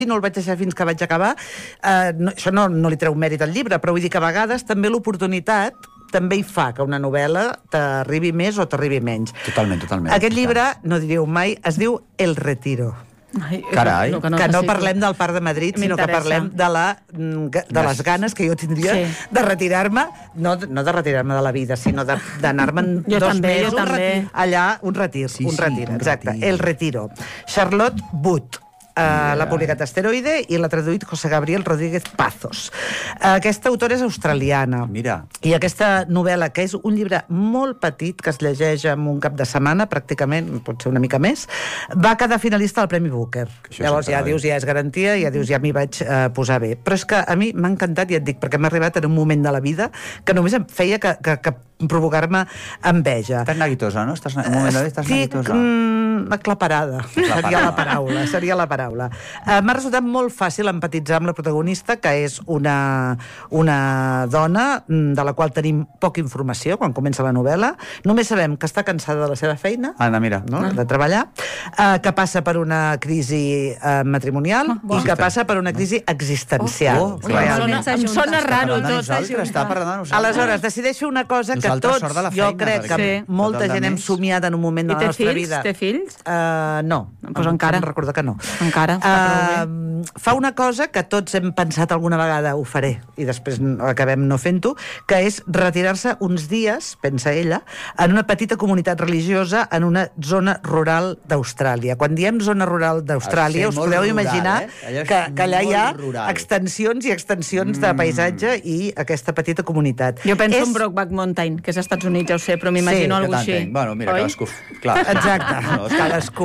no el vaig deixar fins que vaig acabar. Això no li treu mèrit al llibre, però vull dir que a vegades també l'oportunitat també hi fa que una novel·la t'arribi més o t'arribi menys. Totalment. Aquest llibre, no diríeu mai, es diu El Retiro. Carai. Que no parlem del Parc de Madrid, sinó que parlem de les ganes que jo tindria de retirar-me, no de retirar-me de la vida, sinó d'anar-me'n 2 mesos allà, un retir, exacte, El Retiro. Charlotte Wood. L'ha publicat Asteroide i l'ha traduït José Gabriel Rodríguez Pazos. Aquesta autora és australiana. Mira. I aquesta novel·la, que és un llibre molt petit, que es llegeix en un cap de setmana, pràcticament, potser una mica més, va quedar finalista al Premi Booker. Llavors ja dius, ja és garantia, ja dius, ja m'hi vaig posar bé. Però és que a mi m'ha encantat, i et dic, perquè m'ha arribat en un moment de la vida que només em feia que provocar-me enveja. Estàs neguitosa, no? En un moment de vida estàs neguitosa. Aclaparada. Seria la paraula. M'ha resultat molt fàcil empatitzar amb la protagonista, que és una dona de la qual tenim poca informació quan comença la novel·la. Només sabem que està cansada de la seva feina, de treballar, que passa per una crisi matrimonial i que passa per una crisi existencial. Em sona raro tot. Aleshores, decideixo una cosa que tots, jo crec que molta gent hem somiat en un moment de la nostra vida. Té fills? No. Doncs encara. Em recordo que no. Encara. Fa una cosa que tots hem pensat alguna vegada, ho faré, i després acabem no fent-ho, que és retirar-se uns dies, pensa ella, en una petita comunitat religiosa en una zona rural d'Austràlia. Quan diem zona rural d'Austràlia, us podeu imaginar que allà hi ha extensions i extensions de paisatge i aquesta petita comunitat. Jo penso en Brokeback Mountain, que és als Estats Units, ja ho sé, però m'imagino alguna cosa així. Bueno, mira, cadascú. Exacte, cadascú.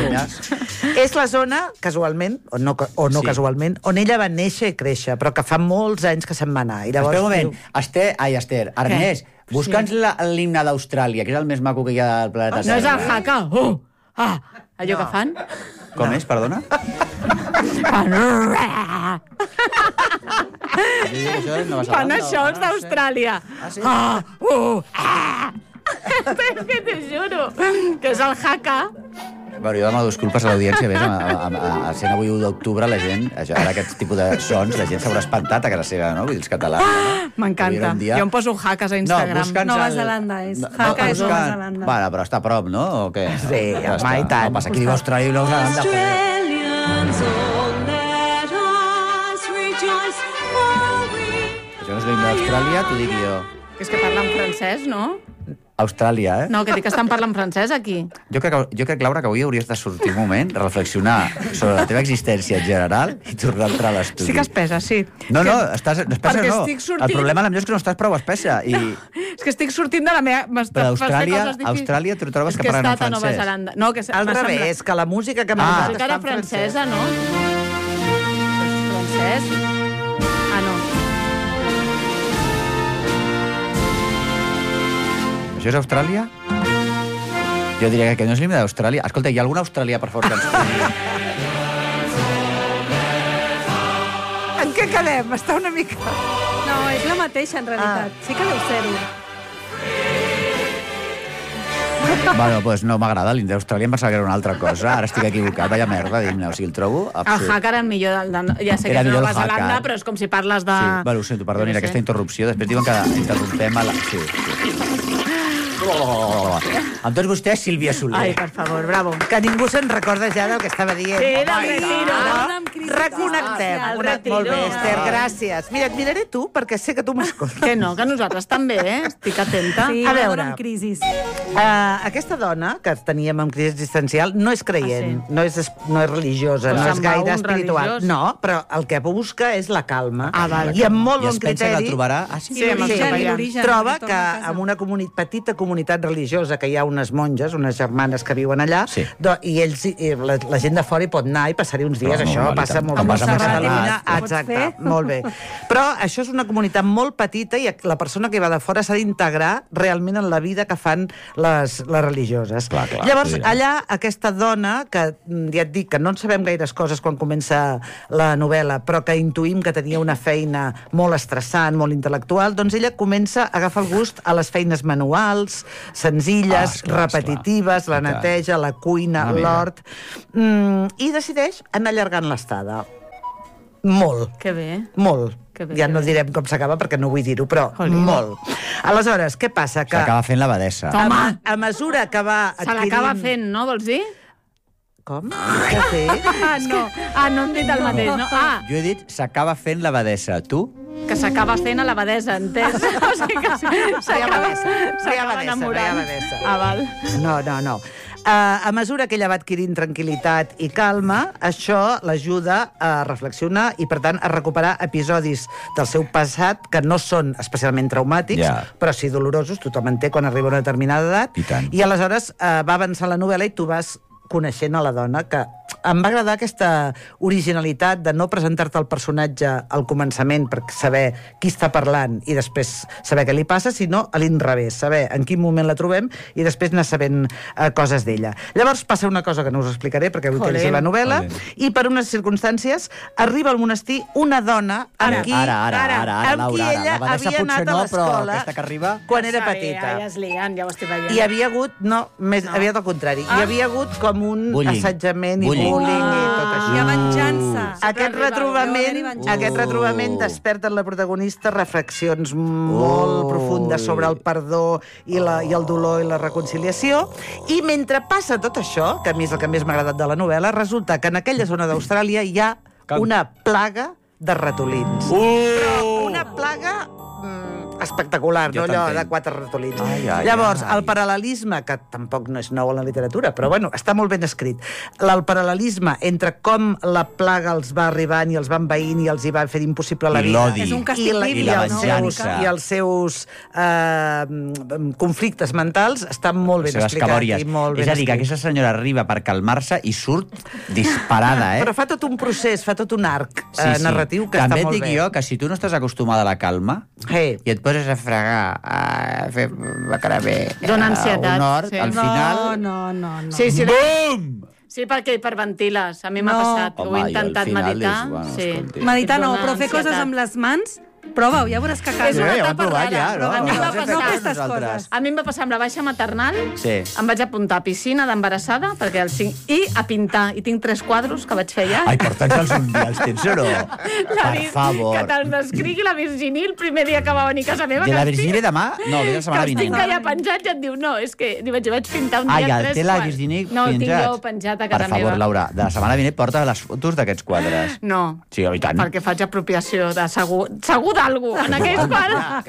És la zona, casualment, o no casualment, on ella va néixer i créixer, però que fa molts anys que se'n va anar. Espera un moment. Esther, Ernest, busca'ns l'himne d'Austràlia, que és el més maco que hi ha al planeta Terra. No és el haka? Allò que fan? Com és, perdona? Fan això els d'Austràlia. És que t'ho juro, que és el haka. Bueno, jo demano disculpes a l'audiència, sent avui 1 d'octubre, la gent, ara aquest tipus de sons, la gent s'haurà espantat a casa seva, no? Vull dir, els catalans. M'encanta. Jo em poso hackes a Instagram. Nova Zelanda és. Haka és Nova Zelanda. Bueno, però està a prop, no? O què? Sí, home, i tant. No passa, aquí diu Austràlia i Nova Zelanda. Això no és l'himne d'Austràlia, t'ho dic jo. És que parlen francès, no? Austràlia, No, que dic que estan parlant francès, aquí. Jo crec, Laura, que avui hauries de sortir un moment, reflexionar sobre la teva existència en general i tornar a entrar a l'estudi. Sí que espessa, sí. No, espessa no. El problema és que no estàs prou espessa. És que estic sortint de la meva... Però Austràlia tu trobes que parlen en francès. Nova Zelanda. No, que al revés, que la música que m'ha posat està en francesa, no? Francès? No. Això és Austràlia? Jo diria que no és l'himne d'Austràlia. Escolta, hi ha algun australià, per favor, que ens pugui... En què quedem? Està una mica... No, és la mateixa, en realitat. Sí que deu ser-ho. Bueno, doncs no m'agrada l'himne d'Austràlia, em pensava que era una altra cosa. Ara estic equivocat, vaya merda d'himne. O sigui, el trobo absurd. El haka era el millor ja sé que és Nova Zelanda, però és com si parles de... Sí, bueno, ho sento, perdoni, aquesta interrupció. Després diuen que interrompem a la... Sí. Amb tots vostès, Sílvia Soler. Ai, per favor, bravo. Que ningú se'n recorda ja del que estava dient. Sí, del retiro. Reconnectem. Molt bé, Esther, gràcies. Mira, et miraré tu, perquè sé que tu m'escoltes. Que no, que nosaltres també, Estic atenta. Sí, a veure, amb crisis. Aquesta dona que teníem en crisi existencial no és creient, no és religiosa, no és gaire espiritual. No, però el que busca és la calma. I amb molt bon criteri... I es pensa que la trobarà... Sí, troba que en una petita comunitat religiosa que hi ha unes monges, unes germanes que viuen allà, i la gent de fora hi pot anar i passar-hi uns dies, això passa molt bé. Exacte, molt bé. Però això és una comunitat molt petita i la persona que va de fora s'ha d'integrar realment en la vida que fan les religioses. Llavors, allà, aquesta dona, que ja et dic que no en sabem gaires coses quan comença la novel·la, però que intuïm que tenia una feina molt estressant, molt intel·lectual, doncs ella comença a agafar el gust a les feines manuals, senzilles, repetitives, la neteja, la cuina, l'hort, i decideix anar allargant l'estada. Molt. Que bé. Molt. Que bé, Ja que no bé. direm com s'acaba perquè no vull dir-ho, però Jolín. molt. Aleshores, què passa? Que S'acaba fent l'abadessa. Home! a mesura que va Se adquirint... l'acaba fent, no, vols dir? Com? Què ha fet? No hem dit el mateix, no? Jo he dit s'acaba fent l'abadessa. Tu? Que s'acaba fent a l'abadesa, entès? O sigui que s'acaba enamorant. Val. No. A mesura que ella va adquirint tranquil·litat i calma, això l'ajuda a reflexionar i, per tant, a recuperar episodis del seu passat que no són especialment traumàtics, però sí dolorosos, tothom en té quan arriba a una determinada edat. I tant. I aleshores va avançar la novel·la i tu vas coneixent a la dona, que em va agradar aquesta originalitat de no presentar-te el personatge al començament per saber qui està parlant i després saber què li passa, sinó a l'inrevés, saber en quin moment la trobem i després anar sabent coses d'ella. Llavors passa una cosa que no us explicaré perquè vull que llegiu la novel·la, i per unes circumstàncies arriba al monestir una dona amb qui ella havia anat a l'escola quan era petita. Ja es lien, ja ho estic veient. Hi havia hagut, aviat al contrari, hi havia hagut com un assetjament i bullying i tot això. Hi ha venjança. Aquest retrobament desperta en la protagonista reflexions molt profundes sobre el perdó i el dolor i la reconciliació. I mentre passa tot això, que a mi és el que més m'ha agradat de la novel·la, resulta que en aquella zona d'Austràlia hi ha una plaga de ratolins. Però una plaga espectacular, no allò de 4 ratolins. Llavors, el paral·lelisme, que tampoc no és nou en la literatura, però bueno, està molt ben escrit, el paral·lelisme entre com la plaga els va arribant i els va envaint i els hi va fer impossible la vida. És un càstig bíblic, I els seus conflictes mentals estan molt ben explicats i molt ben És a dir, que escrits. aquesta senyora arriba per calmar-se i surt disparada, Però fa tot un procés, fa tot un arc narratiu que també està molt et dic bé. jo que si tu no estàs acostumada a la calma i et poses a fregar, a fer la cara bé, Dona ansietat, un hort, sí. al final... No. Sí, Bum! Sí, perquè hiperventiles. A mi m'ha passat. Home, Ho he jo al intentat final meditar. dius, bueno, Sí. escolti. Meditar no, Dona però fer coses ansietat. amb les mans, prova-ho, ja veuràs que a casa. És una ho hem etapa provat rara, ja, però no? a mi em va Ens hem passar. fet aquestes nosaltres. coses. A mi em va passar amb la baixa maternal, Sí. em vaig apuntar a piscina d'embarassada, perquè al 5, i a pintar, i tinc 3 quadros que vaig fer ja. Ai, porta'ns un dia, els tens o no? Per favor. Que te'ls descrigui la Virginí el primer dia que va venir a casa meva. De la que Virginí ve demà? No, ve la que setmana els tinc vinent. allà penjats i et diu, no, és que vaig pintar un dia Ja el 3 té la quadres. Virginí No, el tinc penjat. jo penjat a casa Per favor, meva. Laura, de la setmana vinent porta les fotos d'aquests quadres. No, Sí, i tant. perquè faig apropiació de segur d'algú en aquells quadres.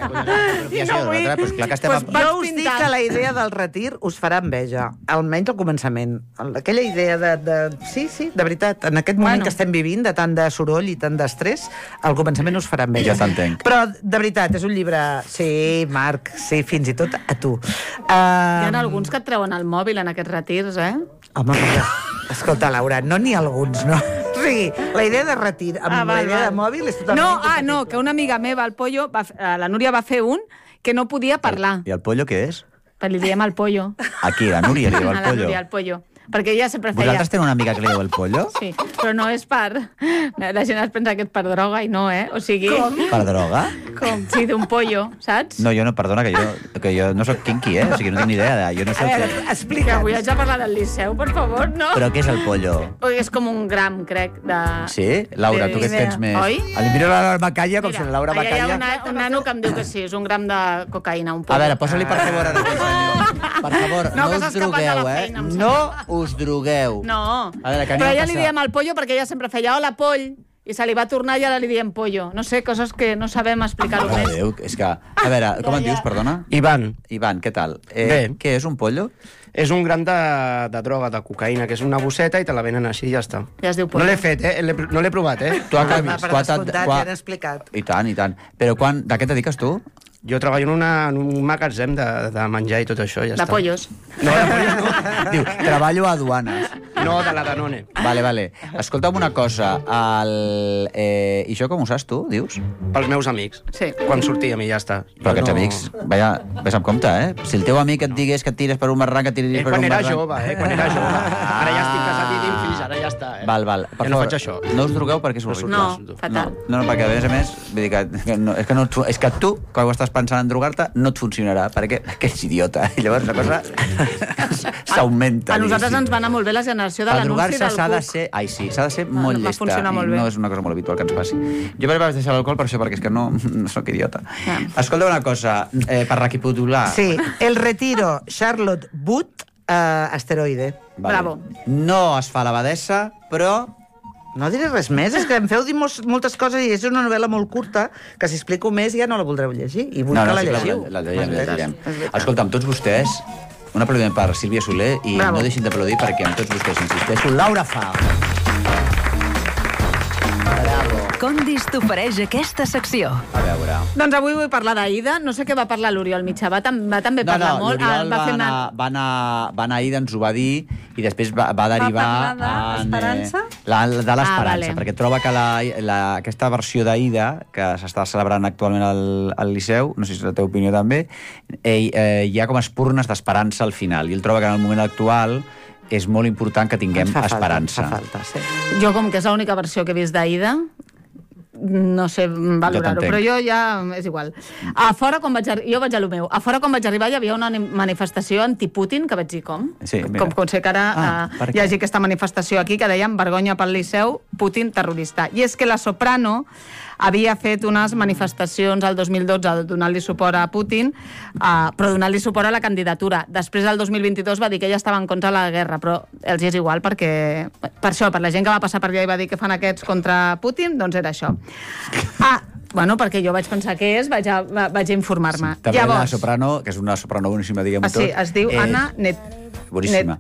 Pues clar que estem... Pues vaig Jo us dic pintant. que la idea del retir us farà enveja, almenys al començament. Aquella idea Sí, de veritat, en aquest moment que estem vivint, de tant de soroll i tant d'estrès, al començament us farà enveja. Ja t'entenc. Però, de veritat, és un llibre... Sí, Marc, sí, fins i tot a tu. Hi ha alguns que et treuen el mòbil en aquests retirs, eh? Home, però, escolta, Laura, no n'hi ha alguns, no? O sigui, la idea de retir amb la idea de mòbil és totalment incompatible. No, que una amiga meva, el Pollo, la Núria va fer un que no podia parlar. I el pollo què és? Però li diem el Pollo. Aquí, la Núria li diu el A la pollo. Núria, el Pollo. Perquè ella sempre feia... Vosaltres teniu una amiga que li diu el pollo? Sí, però no és per... La gent es pensa que és per droga i no, eh? O sigui... Com? Per droga? Sí, d'un pollo, saps? No, jo no, perdona, que jo no sóc kinky, O sigui, no tinc ni idea. Jo no sé A el veure, que... explica. Que avui haig de parlar del Liceu, per favor, no? Però què és el pollo? És com un gram, crec, de... Sí? Laura, tu què tens més? Oi? Li miro la Laura Macalla com si la Laura allà hi ha Macalla... un nano que em diu que sí, és un gram de cocaïna, un pollo. A veure, posa-li per favor ara aquest senyor. Per favor, No, no que us s'ha escapat de la drogueu, feina, em No us drogueu. No, A veure, que anem però a ella passar. li diem al pollo perquè ella sempre feia hola, poll, i se li va tornar i ara li diem pollo. No sé, coses que no sabem explicar-ho Mare de més. Déu, és que... A veure, com et dius, perdona? Ivan, Ivan, què tal? Bé. Què és un pollo? és un gram de droga, de cocaïna, que és una bosseta i te la venen així i ja està. Ja es diu pollo. No l'he fet, no l'he provat, Tu Per acabes... descomptat, ja n'he explicat. I tant, i tant. Però de què et dediques tu? Jo treballo en un magatzem de menjar i tot això, ja De està. pollos. No, de pollos no. Diu, treballo a aduanes. No, de la Danone. Vale. Escolta'm una cosa. I això com ho saps tu, dius? Pels meus amics. Sí. Quan sortíem i ja està. Però aquests No- amics, vés amb compte, Si el teu amic et digués que et tires per un barranc, et tiraries per Quan un era barranc... jove, quan era jove. Ara ja estic casat i tinc fills ara ja està, eh? Val. Ja no faig això. No us drogueu perquè és horrible. No, fatal. No, perquè a més, vull dir és que tu, quan ho estàs pensant en drogar-te, no et funcionarà, perquè ets idiota. I llavors la cosa s'augmenta. A nosaltres ens va anar molt bé la generació de l'anunci del s'ha de Cook. ser... Ai, sí, s'ha de ser molt va llesta. funcionar molt bé. No és una cosa molt habitual que ens passi. Jo vaig deixar l'alcohol per això, perquè és que no sóc idiota. Escolta una cosa, per recapitular... Sí, el retiro Charlotte Wood, asteroide. Bravo. No es fa l'abadessa, però... No diré res més, és que em feu dir moltes coses i és una novel·la molt curta que si explico més ja no la voldreu llegir i vull que la llegiu. La llegirem. Escolta, amb tots vostès, un aplaudiment per Sílvia Soler i no deixin d'aplaudir perquè amb tots vostès, insisteixo, Laura Fa. Condis t'ofereix aquesta secció. A veure... Doncs avui vull parlar d'Aida. No sé què va parlar l'Oriol Mitjà. Va també parlar molt. L'Oriol va anar a Aida, ens ho va dir, i després va derivar... Va parlar d'Esperança? De l'Esperança, perquè troba que aquesta versió d'Aida, que s'està celebrant actualment al Liceu, no sé si és la teva opinió també, hi ha com espurnes d'esperança al final, i ell troba que en el moment actual és molt important que tinguem esperança. Fa falta, sí. Jo, com que és l'única versió que he vist d'Aida, no sé valorar-ho, però jo ja... és igual. A fora, jo vaig a lo meu. A fora, quan vaig arribar, hi havia una manifestació anti-Putin, que vaig dir com? Sí, com sé que ara hi hagi aquesta manifestació aquí, que deien vergonya pel Liceu, Putin terrorista. I és que la Soprano havia fet unes manifestacions al 2012 donant-li suport a Putin, però donant-li suport a la candidatura. Després, el 2022, va dir que ella estava en contra de la guerra, però els és igual, perquè per això, per la gent que va passar per allà i va dir que fan aquests contra Putin, doncs era això. Bueno, perquè jo vaig pensar què és, vaig a informar-me. També la Soprano, que és una soprano boníssima, diguem-ho tot. Sí, es diu Anna boníssima.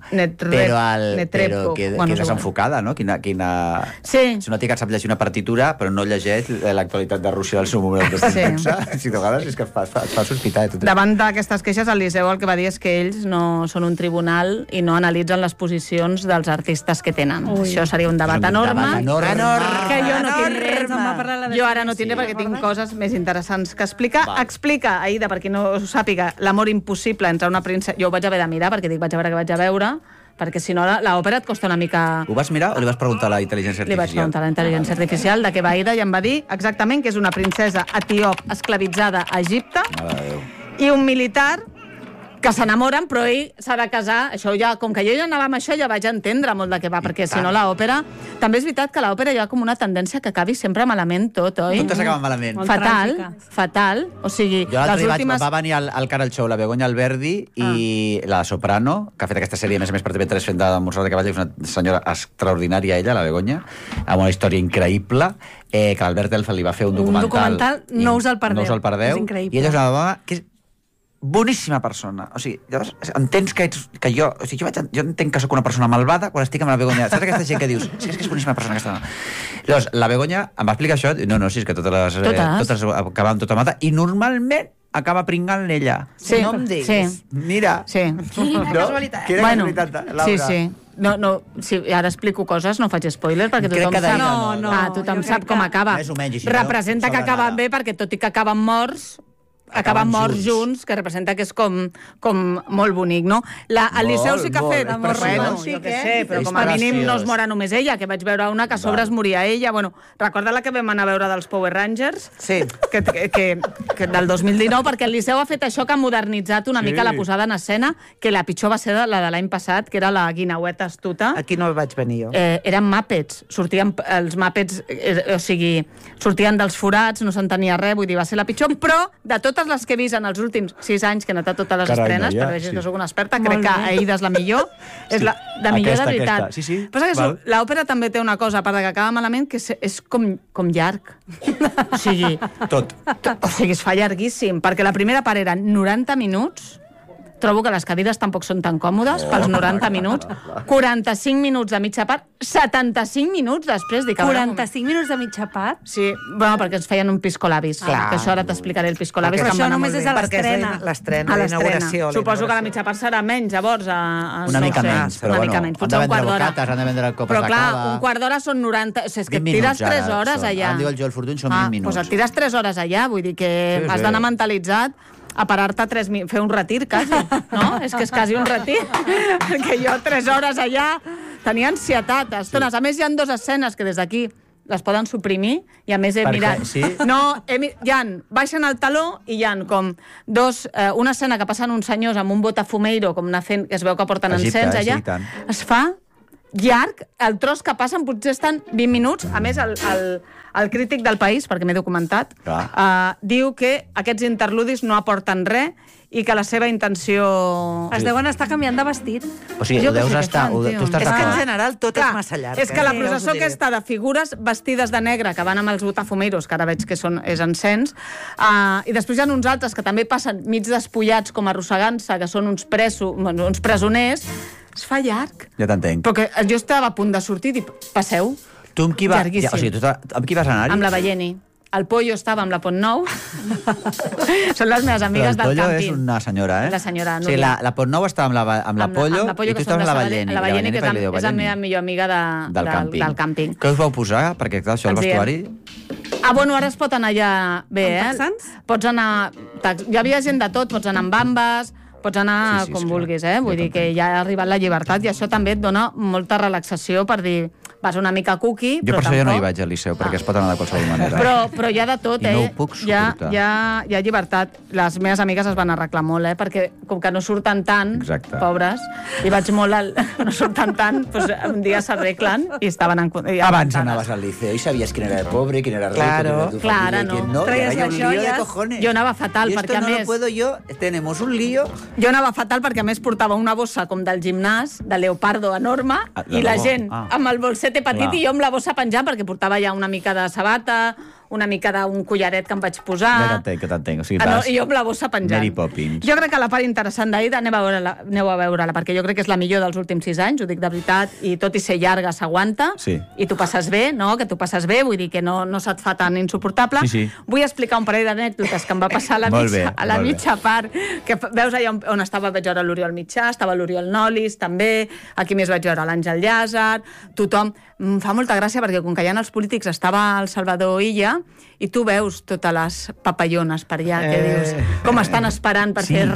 Però que desenfocada, no? Sí. És una tia que sap llegir una partitura, però no llegeix l'actualitat de Rússia del seu moment. Sí, de vegades és que et fa sospitar. Davant d'aquestes queixes, el Liceu el que va dir és que ells no són un tribunal i no analitzen les posicions dels artistes que tenen. Això seria un debat enorme. Que jo no tindré. Jo ara no tindré perquè tinc coses més interessants que explicar. Explica, Aida, per qui no ho sàpiga, l'amor impossible entre una princesa... Jo ho vaig haver de mirar perquè dic, vaig a veure què vaig a veure, perquè si no l'òpera et costa una mica... Ho vas mirar o li vas preguntar a la intel·ligència artificial? Li vaig preguntar a la intel·ligència artificial de què va Aida i em va dir exactament que és una princesa etiop esclavitzada a Egipte i un militar que s'enamoren, però ell s'ha de casar. Això ja, com que jo ja anava amb això, ja vaig entendre molt de què va, perquè si no l'òpera... També és veritat que l'òpera hi ha com una tendència que acabi sempre malament tot, oi? Tot s'acaba malament. Fatal. O sigui, jo l'altre dia va venir al Canal Show la Begoña Alberdi i la Soprano, que ha fet aquesta sèrie, a més per TV3, fent de Montserrat de Cavall, és una senyora extraordinària, ella, la Begoña, amb una història increïble, que l'Albert Elfa li va fer un documental. Un documental, no us el perdeu. És increïble. I ella és una dona que és boníssima persona. O sigui, llavors entens que jo... O sigui, jo entenc que sóc una persona malvada quan estic amb la Begoña. Saps aquesta gent que dius, és que és boníssima persona aquesta dona. Llavors, la Begoña em va explicar això, no, si és que totes acabaven tota mata, i normalment acaba pringant ella. Sí, no em diguis. Mira. Sí. Quina casualitat. Quina casualitat, Laura. Sí. No, si ara explico coses, no faig spoiler, perquè tothom sap... Tothom sap com acaba. Representa que acaben bé, perquè tot i que acaben morts, acaben morts junts, que representa que és com molt bonic, no? El Liceu sí que ha fet... Bueno, jo què sé, però com a mínim no es mora només ella, que vaig veure una que a sobre es moria ella. Bueno, recorda la que vam anar a veure dels Power Rangers? Sí. Que del 2019, perquè el Liceu ha fet això que ha modernitzat una mica la posada en escena, que la pitjor va ser la de l'any passat, que era la Guinaueta Astuta. Aquí no vaig venir jo. Eren Muppets. Sortien els Muppets, o sigui, sortien dels forats, no s'entenia res, vull dir, va ser la pitjor, però de totes les que he vist en els últims 6 anys, que he notat totes les estrenes, però veig que soc una experta, crec que Aida és la millor, és la millor de veritat. Sí. Però és que l'òpera també té una cosa, a part de que acaba malament, que és com llarg. O sigui... Tot. O sigui, es fa llarguíssim, perquè la primera part eren 90 minuts, trobo que les cadires tampoc són tan còmodes pels 90 minuts, 45 minuts de mitja part, 75 minuts després. 45 minuts de mitja part? Sí, bueno, perquè ens feien un piscolabis. Que això ara t'explicaré el piscolabis. Però això només és a l'estrena. L'estrena, la inauguració. Suposo que la mitja part serà menys, llavors. Una mica menys, però bueno, han de vendre bocates, han de vendre copes de cava. Però clar, un quart d'hora són 90... O sigui, és que et tires 3 hores allà. Ara diu el Joel Fortuny, són 20 minuts. Doncs et tires 3 hores allà, vull dir que has d'anar mentalitzat a parar-te fer un retir, quasi, no? És que és quasi un retir, perquè jo 3 hores allà tenia ansietat a estones. A més, hi ha 2 escenes que des d'aquí les poden suprimir, i a més he mirat... Sí? No, baixen el taló i hi ha com una escena que passen uns senyors amb un botafumeiro, com fent, que es veu que porten encens allà. Es fa llarg, el tros que passen potser estan 20 minuts. A més, el crític del País, perquè m'he documentat, diu que aquests interludis no aporten res i que la seva intenció... Es deuen estar canviant de vestit. O sigui, tu estàs És que en general tot és massa llarg. És que la processó aquesta de figures vestides de negre que van amb els botafumeros, que ara veig que és encens, i després hi ha uns altres que també passen mig despullats com arrossegant-se, que són uns presoners. Es fa llarg. Ja t'entenc. Però que jo estava a punt de sortir i dic, passeu. Tu amb qui vas? O sigui, amb qui vas anar-hi? Amb la Balleni. El Pollo estava amb la Pont Nou. Són les meves amigues del càmping. Però el Pollo és una senyora, eh? La senyora Núria. Sí, la Pont Nou estava amb la Pollo i tu estaves amb la Balleni. La Balleni, que és la meva millor amiga del càmping. Què us vau posar? Perquè, clar, això, el vestuari... Bueno, ara es pot anar allà bé, eh? Amb texans? Pots anar... Hi havia gent de tot, pots anar amb bambes, pots anar com vulguis, eh? Vull dir que ja ha arribat la llibertat i això també et dona molta relaxació per dir... Vas una mica cookie, però tampoc... Jo per això ja no hi vaig al liceu, perquè es pot anar de qualsevol manera. Però hi ha de tot, I no ho puc suportar. Hi ha llibertat. Les meves amigues es van arreglar molt, perquè com que no surten tant, pobres, i vaig molt no surten tant, doncs un dia s'arreglen i estaven... Abans anaves al liceu i sabies quin era el pobre, quin era el rico, Clar, no. Traies les joies. Jo anava fatal, perquè a més... I esto no lo puedo yo, tenemos un lío. Jo anava fatal perquè a més portava una bossa com del gimnàs, de leopardo enorme, i la gent amb el bolset petit i jo amb la bossa penjant perquè portava ja una mica de sabata, una mica d'un collaret que em vaig posar. Que t'entenc. O sigui, I jo amb la bossa penjant. Mary Poppins. Jo crec que la part interessant d'Aida, aneu a veure-la, perquè jo crec que és la millor dels últims 6 anys, ho dic de veritat, i tot i ser llarga s'aguanta, i tu passes bé, no? Que tu passes bé, vull dir que no se't fa tan insuportable. Vull explicar un parell d'anècdotes que em va passar a la mitja part, que veus allà on vaig veure l'Oriol Mitjà, estava l'Oriol Nolis, també, aquí més vaig veure l'Àngel Llàzer, tothom. Em fa molta gràcia perquè com que hi ha els polítics estava el Salvador Illa i tu veus totes les papallones per allà, que dius, com estan esperant per fer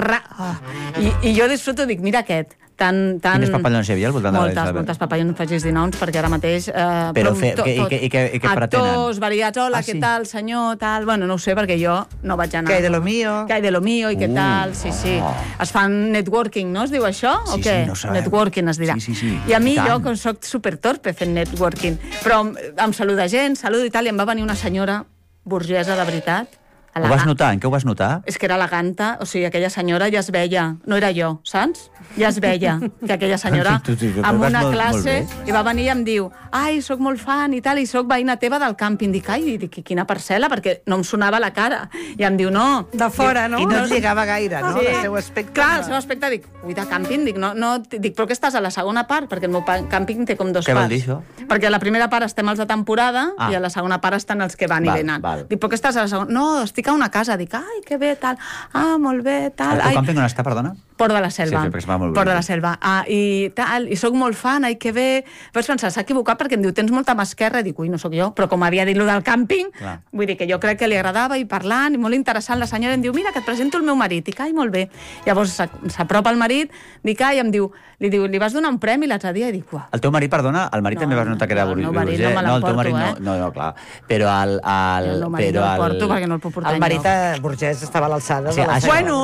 I jo disfruto, dic, mira aquest, Quines papallones hi havia al voltant de l'Elisabet? Moltes papallones, facis dir noms, perquè ara mateix... Però què pretenen? Actors, variats, hola, què tal, senyor, tal... Bueno, no ho sé, perquè jo no vaig anar. Que hay de lo mío. Que hay de lo mío, i què tal, sí. Es fan networking, no? Es diu això? O què? Sí, no sabem. Networking es dirà. Sí. I a mi, jo, que soc supertorpe fent networking, però em saluda gent, saludo i tal, i em va venir una senyora burgesa de veritat. Ho vas notar? En què ho vas notar? És que era eleganta, o sigui, aquella senyora ja es veia, no era jo, saps? Ja es veia que aquella senyora amb una classe i va venir i em diu, ai, sóc molt fan i tal, i sóc veïna teva del càmping. Dic, ai, quina parcel·la, perquè no em sonava la cara. I em diu, no. De fora, no? I no et lligava gaire, no? El seu aspecte. Clar, el seu aspecte, dic, ui, de càmping, dic, però que estàs a la segona part? Perquè el meu càmping té com 2 parts. Què vol dir això? Perquè a la primera part estem els de temporada i a la segona part estan els que van i venen. Dic, però que estàs a la segona? No, estic a una casa. Dic, ai, que bé, tal. Ah, molt bé, tal. El teu càmping on està, perdona? Port de la Selva. Sí, perquè es va molt bé. Port de la Selva. I tal, i soc molt fan, ai, que bé. Vaig pensar, s'ha equivocat perquè em diu, tens molta mà esquerra. I dic, ui, no sóc jo. Però com havia dit lo del càmping, vull dir que jo crec que li agradava i parlant, i molt interessant. La senyora em diu, mira, que et presento el meu marit. Dic, ai, molt bé. Llavors s'apropa el marit, dic, ai, em diu, li vas donar un premi l'altre dia? I dic, uah. El teu marit, perdona, el marit també vas notar que era burger. El meu marit no me l'emporto, No, clar. Però el marit no l'emporto perquè no el puc portar enlloc. El marit burgès estava a l'alçada de la... Bueno,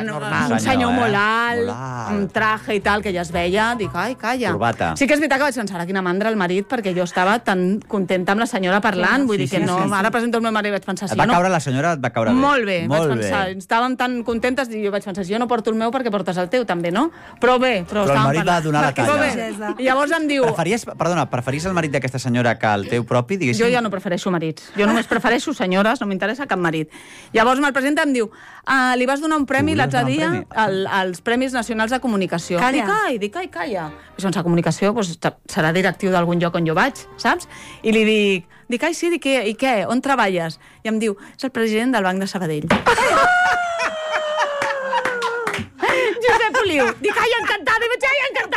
un senyor molt alt, un traje i tal, que ja es veia, dic, ai, calla. Corbata. Sí que és veritat que vaig pensar, quina mandra el marit, perquè jo estava tan contenta amb la senyora parlant, vull dir que no, ara presento el meu marit i vaig pensar... Et va caure la senyora, et va caure bé. Molt bé, vaig pensar, estàvem tan contentes i jo vaig pensar, si jo no porto el meu, perquè portes el teu també, no? Però bé, però el marit va donar la talla. I llavors em diu... Preferís el marit d'aquesta senyora que el teu propi, diguéssim? Jo ja no prefereixo marits. Jo només prefereixo senyores, no m'interessa cap marit. Llavors me'l presenta i em diu, li vas donar un premi l'altre dia als Premis Nacionals de Comunicació. Dic, ai, calla. Sense comunicació, doncs, serà directiu d'algun lloc on jo vaig, saps? I li dic, ai, sí, i què? On treballes? I em diu, és el president del Banc de Sabadell. Josep Oliu. Dic, ai, encantada. I vaig, ai, encantada.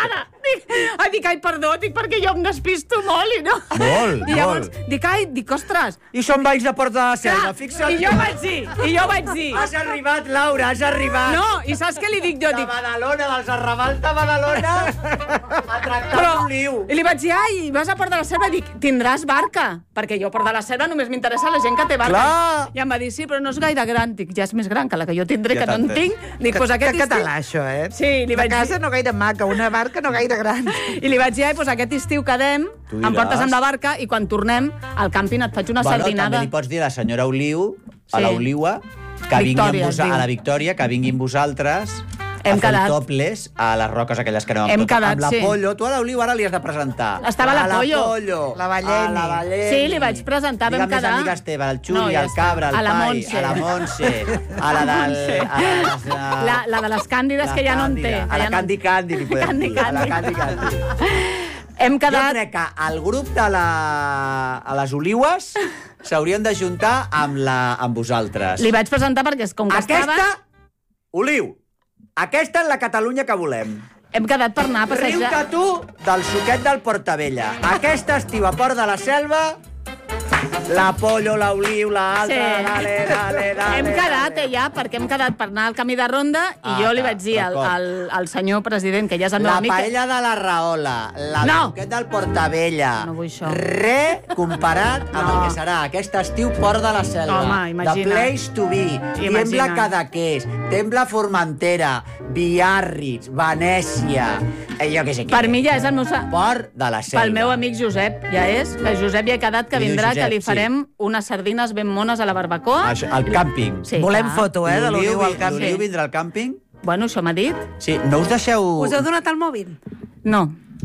Dic, ai, perdó, perquè jo em despisto molt i no... Molt, I llavors, dic, ostres... I són valls de Porta de la Selva, fixa't. I jo vaig dir... Has arribat, Laura, has arribat. No, i saps què li dic jo? De Badalona, dels arrabals de Badalona, a tractar l'oliu. I li vaig dir, ai, vas a Port de la Selva? Dic, tindràs barca? Perquè jo a Port de la Selva només m'interessa la gent que té barca. Clar. I em va dir, sí, però no és gaire gran. Dic, ja és més gran que la que jo tindré, que no en tinc. Dic, pues aquest català, això, eh? Sí, li vaig dir... Una casa no gaire maca, una barca no gaire gran. I li vaig dir, ai, pues aquest estiu quedem, em portes amb la barca i quan tornem al càmping et faig una sardinada. També li pots dir a la senyora Oliu, a l'Oliua, que vingui a la Victòria, que vinguin vosaltres a fer topless a les roques aquelles que anem amb tot. Amb la Pollo. Tu a l'Oliu ara li has de presentar. Estava la Pollo. La Valleni. Sí, li vaig presentar, vam quedar. Digue'm més amigues teves, el Xuli, el Cabra, el Pai, a la Montse, a la del... La de les Càndides, que ja no en té. A la Candy, li podem dir. A la Candy. Hem quedat... Jo crec que el grup de les Oliues s'haurien de juntar amb vosaltres. Li vaig presentar perquè com que estava... Oliu, aquesta és la Catalunya que volem. Hem quedat per anar a passejar... Riu-te tu del suquet del Portavella. Aquest estiu a Port de la Selva, la Pollo, l'Oliu, l'altra... Sí. Dale. Hem quedat, ja, perquè hem quedat per anar al camí de ronda i jo li vaig dir al senyor president, que ja és el meu amic... La paella de la Rahola, suquet del Portavella... No vull això. Comparat amb el que serà aquest estiu Port de la Selva. Home, imagina't. The place to be. Tiembla Cadaqués, Tiembla Formentera, Biarritz, Venècia... Jo què sé què. Per mi ja és el meu... Port de la Selva. Pel meu amic Josep, ja és. Que Josep ja ha quedat que vindrà, que li farem unes sardines ben mones a la barbacoa. Al càmping. Sí, volem foto, de l'Oliu al càmping. L'Oliu vindrà al càmping? Bueno, això m'ha dit. Sí, no us deixeu... Us heu donat el mòbil? No.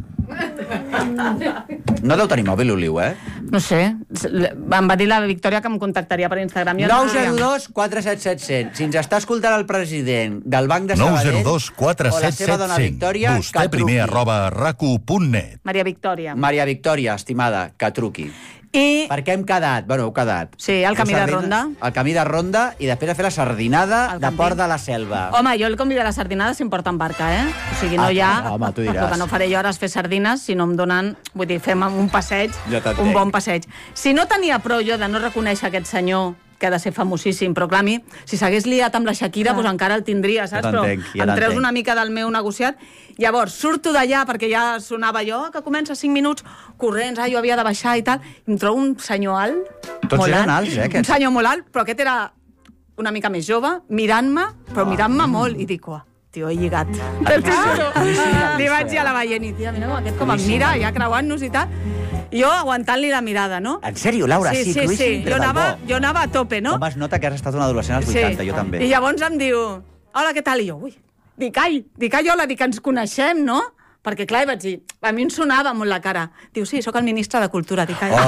No deu tenir mòbil, Oliu, eh? No sé. Em va dir la Victòria que em contactaria per Instagram. 902 477 100. Si ens està escoltant el president del Banc de Sabadell 902 477 100. Vostè primer @racu.net. Maria Victòria. Maria Victòria, estimada, que truqui. I... Perquè hem quedat, heu quedat. Sí, al camí de ronda. Al camí de ronda i després a fer la sardinada de Port de la Selva. Home, jo el convido a la sardinada si em porta en barca, eh? O sigui, no hi ha... Home, tu diràs. El que no faré jo ara és fer sardines si no em donen... Vull dir, fem un passeig, un bon passeig. Si no tenia prou jo de no reconèixer aquest senyor que ha de ser famosíssim, però clar, a mi, si s'hagués liat amb la Shakira, doncs encara el tindria, saps? Però em treus una mica del meu negociat. Llavors, surto d'allà, perquè ja sonava jo, que comença 5 minuts, corrents, jo havia de baixar i tal, i em trobo un senyor alt, tots eren alts, un senyor molt alt, però aquest era una mica més jove, mirant-me, però mirant-me molt, i dic, tio, he lligat. Li vaig dir a la Valleni, tia, mira com aquest com em mira, ja creuant-nos i tal, jo aguantant-li la mirada, no? En sèrio, Laura? Sí. Jo anava a tope, no? Com es nota que has estat un adolescent als 80, jo també. I llavors em diu, hola, què tal? I jo, dic, ai, hola, dic, ens coneixem, no? Perquè, clar, vaig dir, a mi em sonava molt la cara. Diu, sí, sóc el ministre de Cultura. Dic, ai,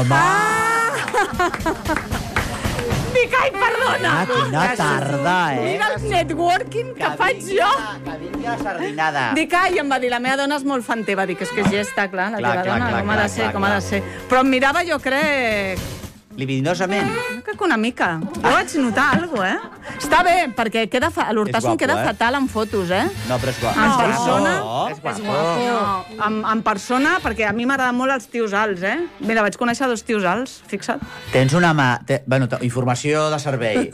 dic, ai, perdona. Quina tarda, Mira el networking que faig jo. Que vingui la sardinada. Dic, ai, em va dir, la meva dona és molt fan teva. Dic, és que ja està clar, la teva dona, com ha de ser. Però em mirava, jo crec... Libidinosament. Jo crec que una mica. Jo vaig notar alguna cosa, Està bé, perquè l'Hortasson queda fatal en fotos, No, però és guapo. En persona... És guapo. En persona, perquè a mi m'agraden molt els tios alts, Mira, vaig conèixer 2 tios alts, fixa't. Tens una mà... Bueno, informació de servei.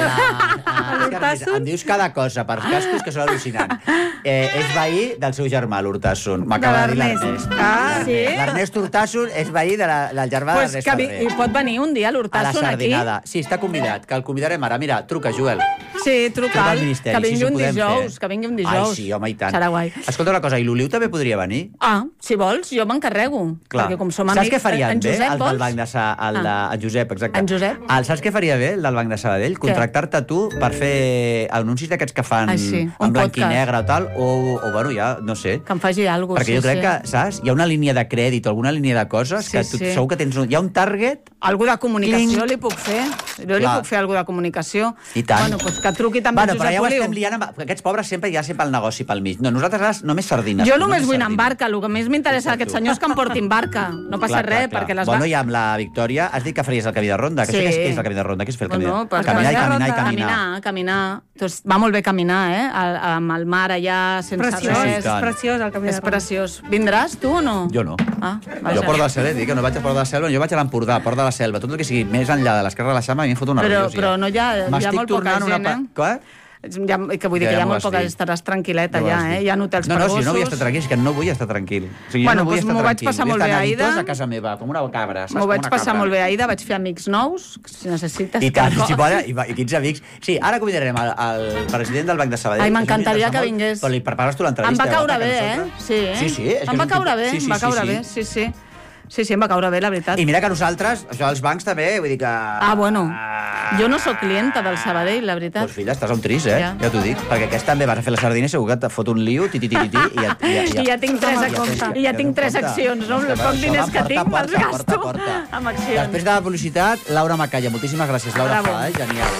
Em dius cada cosa per cascos que són al·lucinant. És veí del seu germà, l'Hortasson. M'acaba de dir l'Ernest. Ah, sí? L'Ernest Hurtasson és veí del germà de l'Ernest Ferrer. I pot venir un dia l'Hurtasson aquí? Sí, està convidat, que el convidarem ara. Mira, truca, Joel. Sí, truca'l, que vingui un dijous. Ai, sí, home, i tant. Serà guai. Escolta una cosa, i l'Oliu també podria venir? Si vols, jo m'encarrego. Perquè com som amics... Saps què farien bé, el del Banc de Sabadell? El Josep, exacte. En Josep? Saps què faria bé, el del Banc de Sabadell? Contractar-te tu per fer anuncis d'aquests que fan en blanc i negre o tal, o bueno, ja, no sé. Que em faci alguna cosa, perquè jo crec que, saps, hi ha una línia de crèdit o alguna línia de coses que tu segur que tens... Hi ha un target... Algú de comunicació li puc fer. Jo li puc fer alguna de comunicació. I tant. Bueno, doncs que truqui també Josep Oliu. Però ja ho estem liant, aquests pobres sempre hi ha sempre el negoci pel mig. No, nosaltres només sardines. Jo només vull anar amb barca, el que més m'interessa d'aquests senyors que em portin barca. No passa res, perquè les... Bueno, i amb la Victòria has dit que faries el camí de ronda, que què és el camí de ronda? Què és fer el camí de ronda? Caminar. Va molt bé caminar, amb el mar allà, sense res. És preciós el camí de ronda. És preciós. Vindràs, tu, o no? Jo no. Jo Port de la Selva, dic que no vaig a Port de la Selva, jo vaig a l'Empordà, Port de la Selva, tot el que sigui més enllà de l'Esquerra de la Xama, a mi em fot una nerviosa. Però no hi ha molt poca gent, Què? Que vull dir que hi ha molt poca, estaràs tranquil·let allà, hi ha hotels per gossos. No, si no vull estar tranquil, és que no vull estar tranquil. Bueno, doncs m'ho vaig passar molt bé a Ida. A casa meva, com una cabra. M'ho vaig passar molt bé a Ida, vaig fer amics nous, si necessites. I tant, si poden, i quins amics. Sí, ara convidarem el president del Banc de Sabadell. Ai, m'encantaria que vingués. Però li prepares tu l'entrevista. Em va caure bé, Sí. Em va caure bé, sí. Sí, em va caure bé, la veritat. I mira que nosaltres, això dels bancs també, vull dir que... Bueno, jo no sóc clienta del Sabadell, la veritat. Doncs filla, estàs a un tris, ja t'ho dic. Perquè aquest també vas a fer la sardina i segur que et fot un lío, i ja tinc 3 accions, no? Els pocs diners que tinc me'ls gasto amb accions. Després de la publicitat, Laura Macaya. Moltíssimes gràcies, Laura. Genial.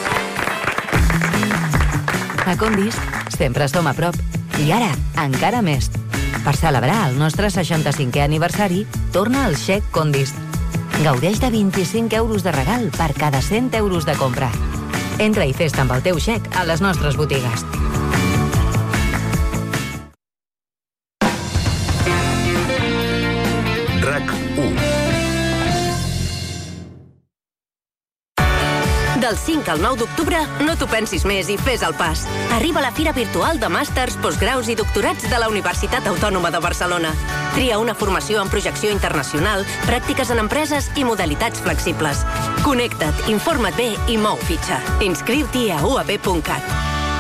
A Condis sempre som a prop. I ara, encara més. Per celebrar el nostre 65è aniversari, torna el xec Condis. Gaudeix de 25 euros de regal per cada 100 euros de compra. Entra i fes-te amb el teu xec a les nostres botigues. RAC1. Del 5 al 9 d'octubre, no t'ho pensis més i fes el pas. Arriba la Fira Virtual de Màsters, Postgraus i Doctorats de la Universitat Autònoma de Barcelona. Tria una formació en projecció internacional, pràctiques en empreses i modalitats flexibles. Connecta't, informa't bé i mou fitxa. Inscriu-t'hi a uab.cat.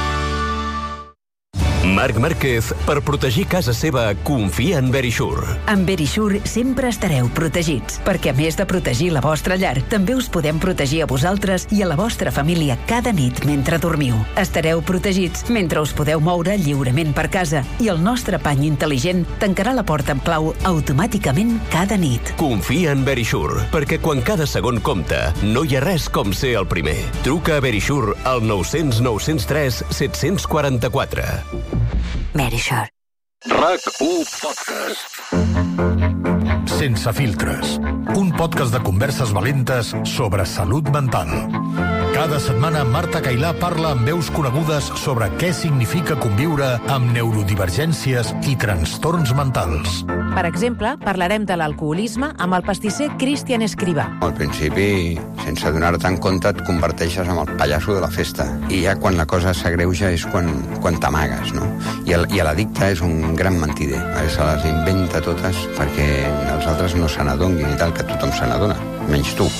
Marc Márquez, per protegir casa seva, confia en Verisure. Amb Verisure sempre estareu protegits, perquè a més de protegir la vostra llar, també us podem protegir a vosaltres i a la vostra família cada nit mentre dormiu. Estareu protegits mentre us podeu moure lliurement per casa i el nostre pany intel·ligent tancarà la porta amb clau automàticament cada nit. Confia en Verisure, perquè quan cada segon compta, no hi ha res com ser el primer. Truca a Verisure al 900 903 744. Verisure. RAC1 Podcast. Sense filtres. Un podcast de converses valentes sobre salut mental. Cada setmana Marta Cailà parla amb veus conegudes sobre què significa conviure amb neurodivergències i trastorns mentals. Per exemple, parlarem de l'alcoholisme amb el pastisser Cristian Escrivà. Al principi, sense donar-te en compte, et converteixes en el pallasso de la festa. I ja quan la cosa s'agreuja és quan t'amagues, no? I l'addicte és un gran mentider. Se les inventa totes perquè els altres no se n'adonguin i tal, que tothom se n'adona, menys tu.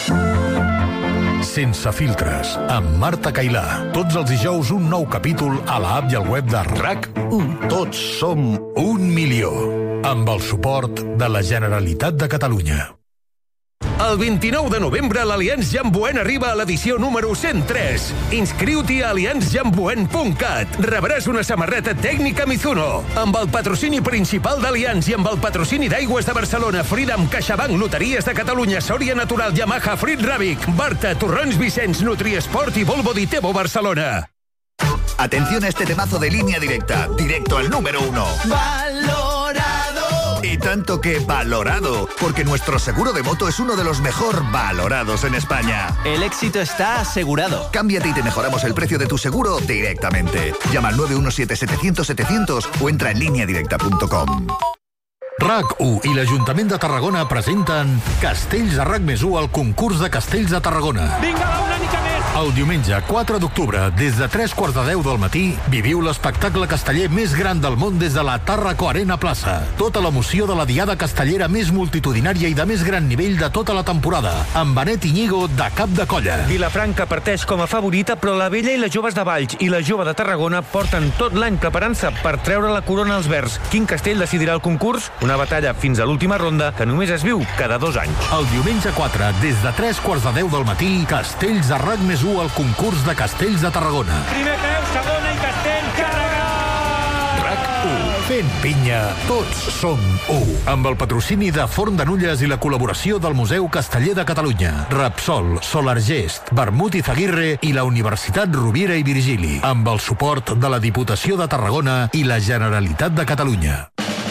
Sense filtres, amb Marta Cailà. Tots els dijous un nou capítol a l'app i al web de RAC1. Tots som 1 milió. Amb el suport de la Generalitat de Catalunya. El 29 de novembre l'Allianz Jamboen arriba a l'edició número 103. Inscriu-t'hi a allianzjamboen.cat. Rebràs una samarreta tècnica Mizuno. Amb el patrocini principal d'Allianz i amb el patrocini d'Aigües de Barcelona, Freedom, CaixaBank, Loteries de Catalunya, Sòria Natural, Yamaha, Frit Ràbic, Barta, Torrons Vicenç, Nutriesport i Volvo Ditebo Barcelona. Atención a este temazo de Línea Directa, directo al número 1. ¡Valorado! Y tanto que valorado, porque nuestro seguro de moto es uno de los mejor valorados en España. El éxito está asegurado. Cámbiate y te mejoramos el precio de tu seguro directamente. Llama al 917-700-700 o entra en lineadirecta.com. RAC1 i l'Ajuntament de Tarragona presenten Castells a RAC+1 al concurs de Castells de Tarragona. Vinga, una mica més! El diumenge 4 d'octubre, des de 3:45 del matí, viviu l'espectacle casteller més gran del món des de la Tàrraco Arena Plaça. Tota l'emoció de la diada castellera més multitudinària i de més gran nivell de tota la temporada, amb Benet Iñigo de cap de colla. Vilafranca parteix com a favorita, però la Vella i les joves de Valls i la jove de Tarragona porten tot l'any preparant-se per treure la corona als verds. Quin castell decidirà el concurs? Una batalla fins a l'última ronda que només es viu cada 2 anys. El diumenge 4, des de 3:45 del matí, Castells a RAC+1 al concurs de Castells de Tarragona. Primer peu, segona i castell, carregat! RAC1. Fent pinya, tots som u. Amb el patrocini de Forn de Nulles i la col·laboració del Museu Casteller de Catalunya, Repsol, Solargest, Vermut i Zaguirre i la Universitat Rovira i Virgili, amb el suport de la Diputació de Tarragona i la Generalitat de Catalunya.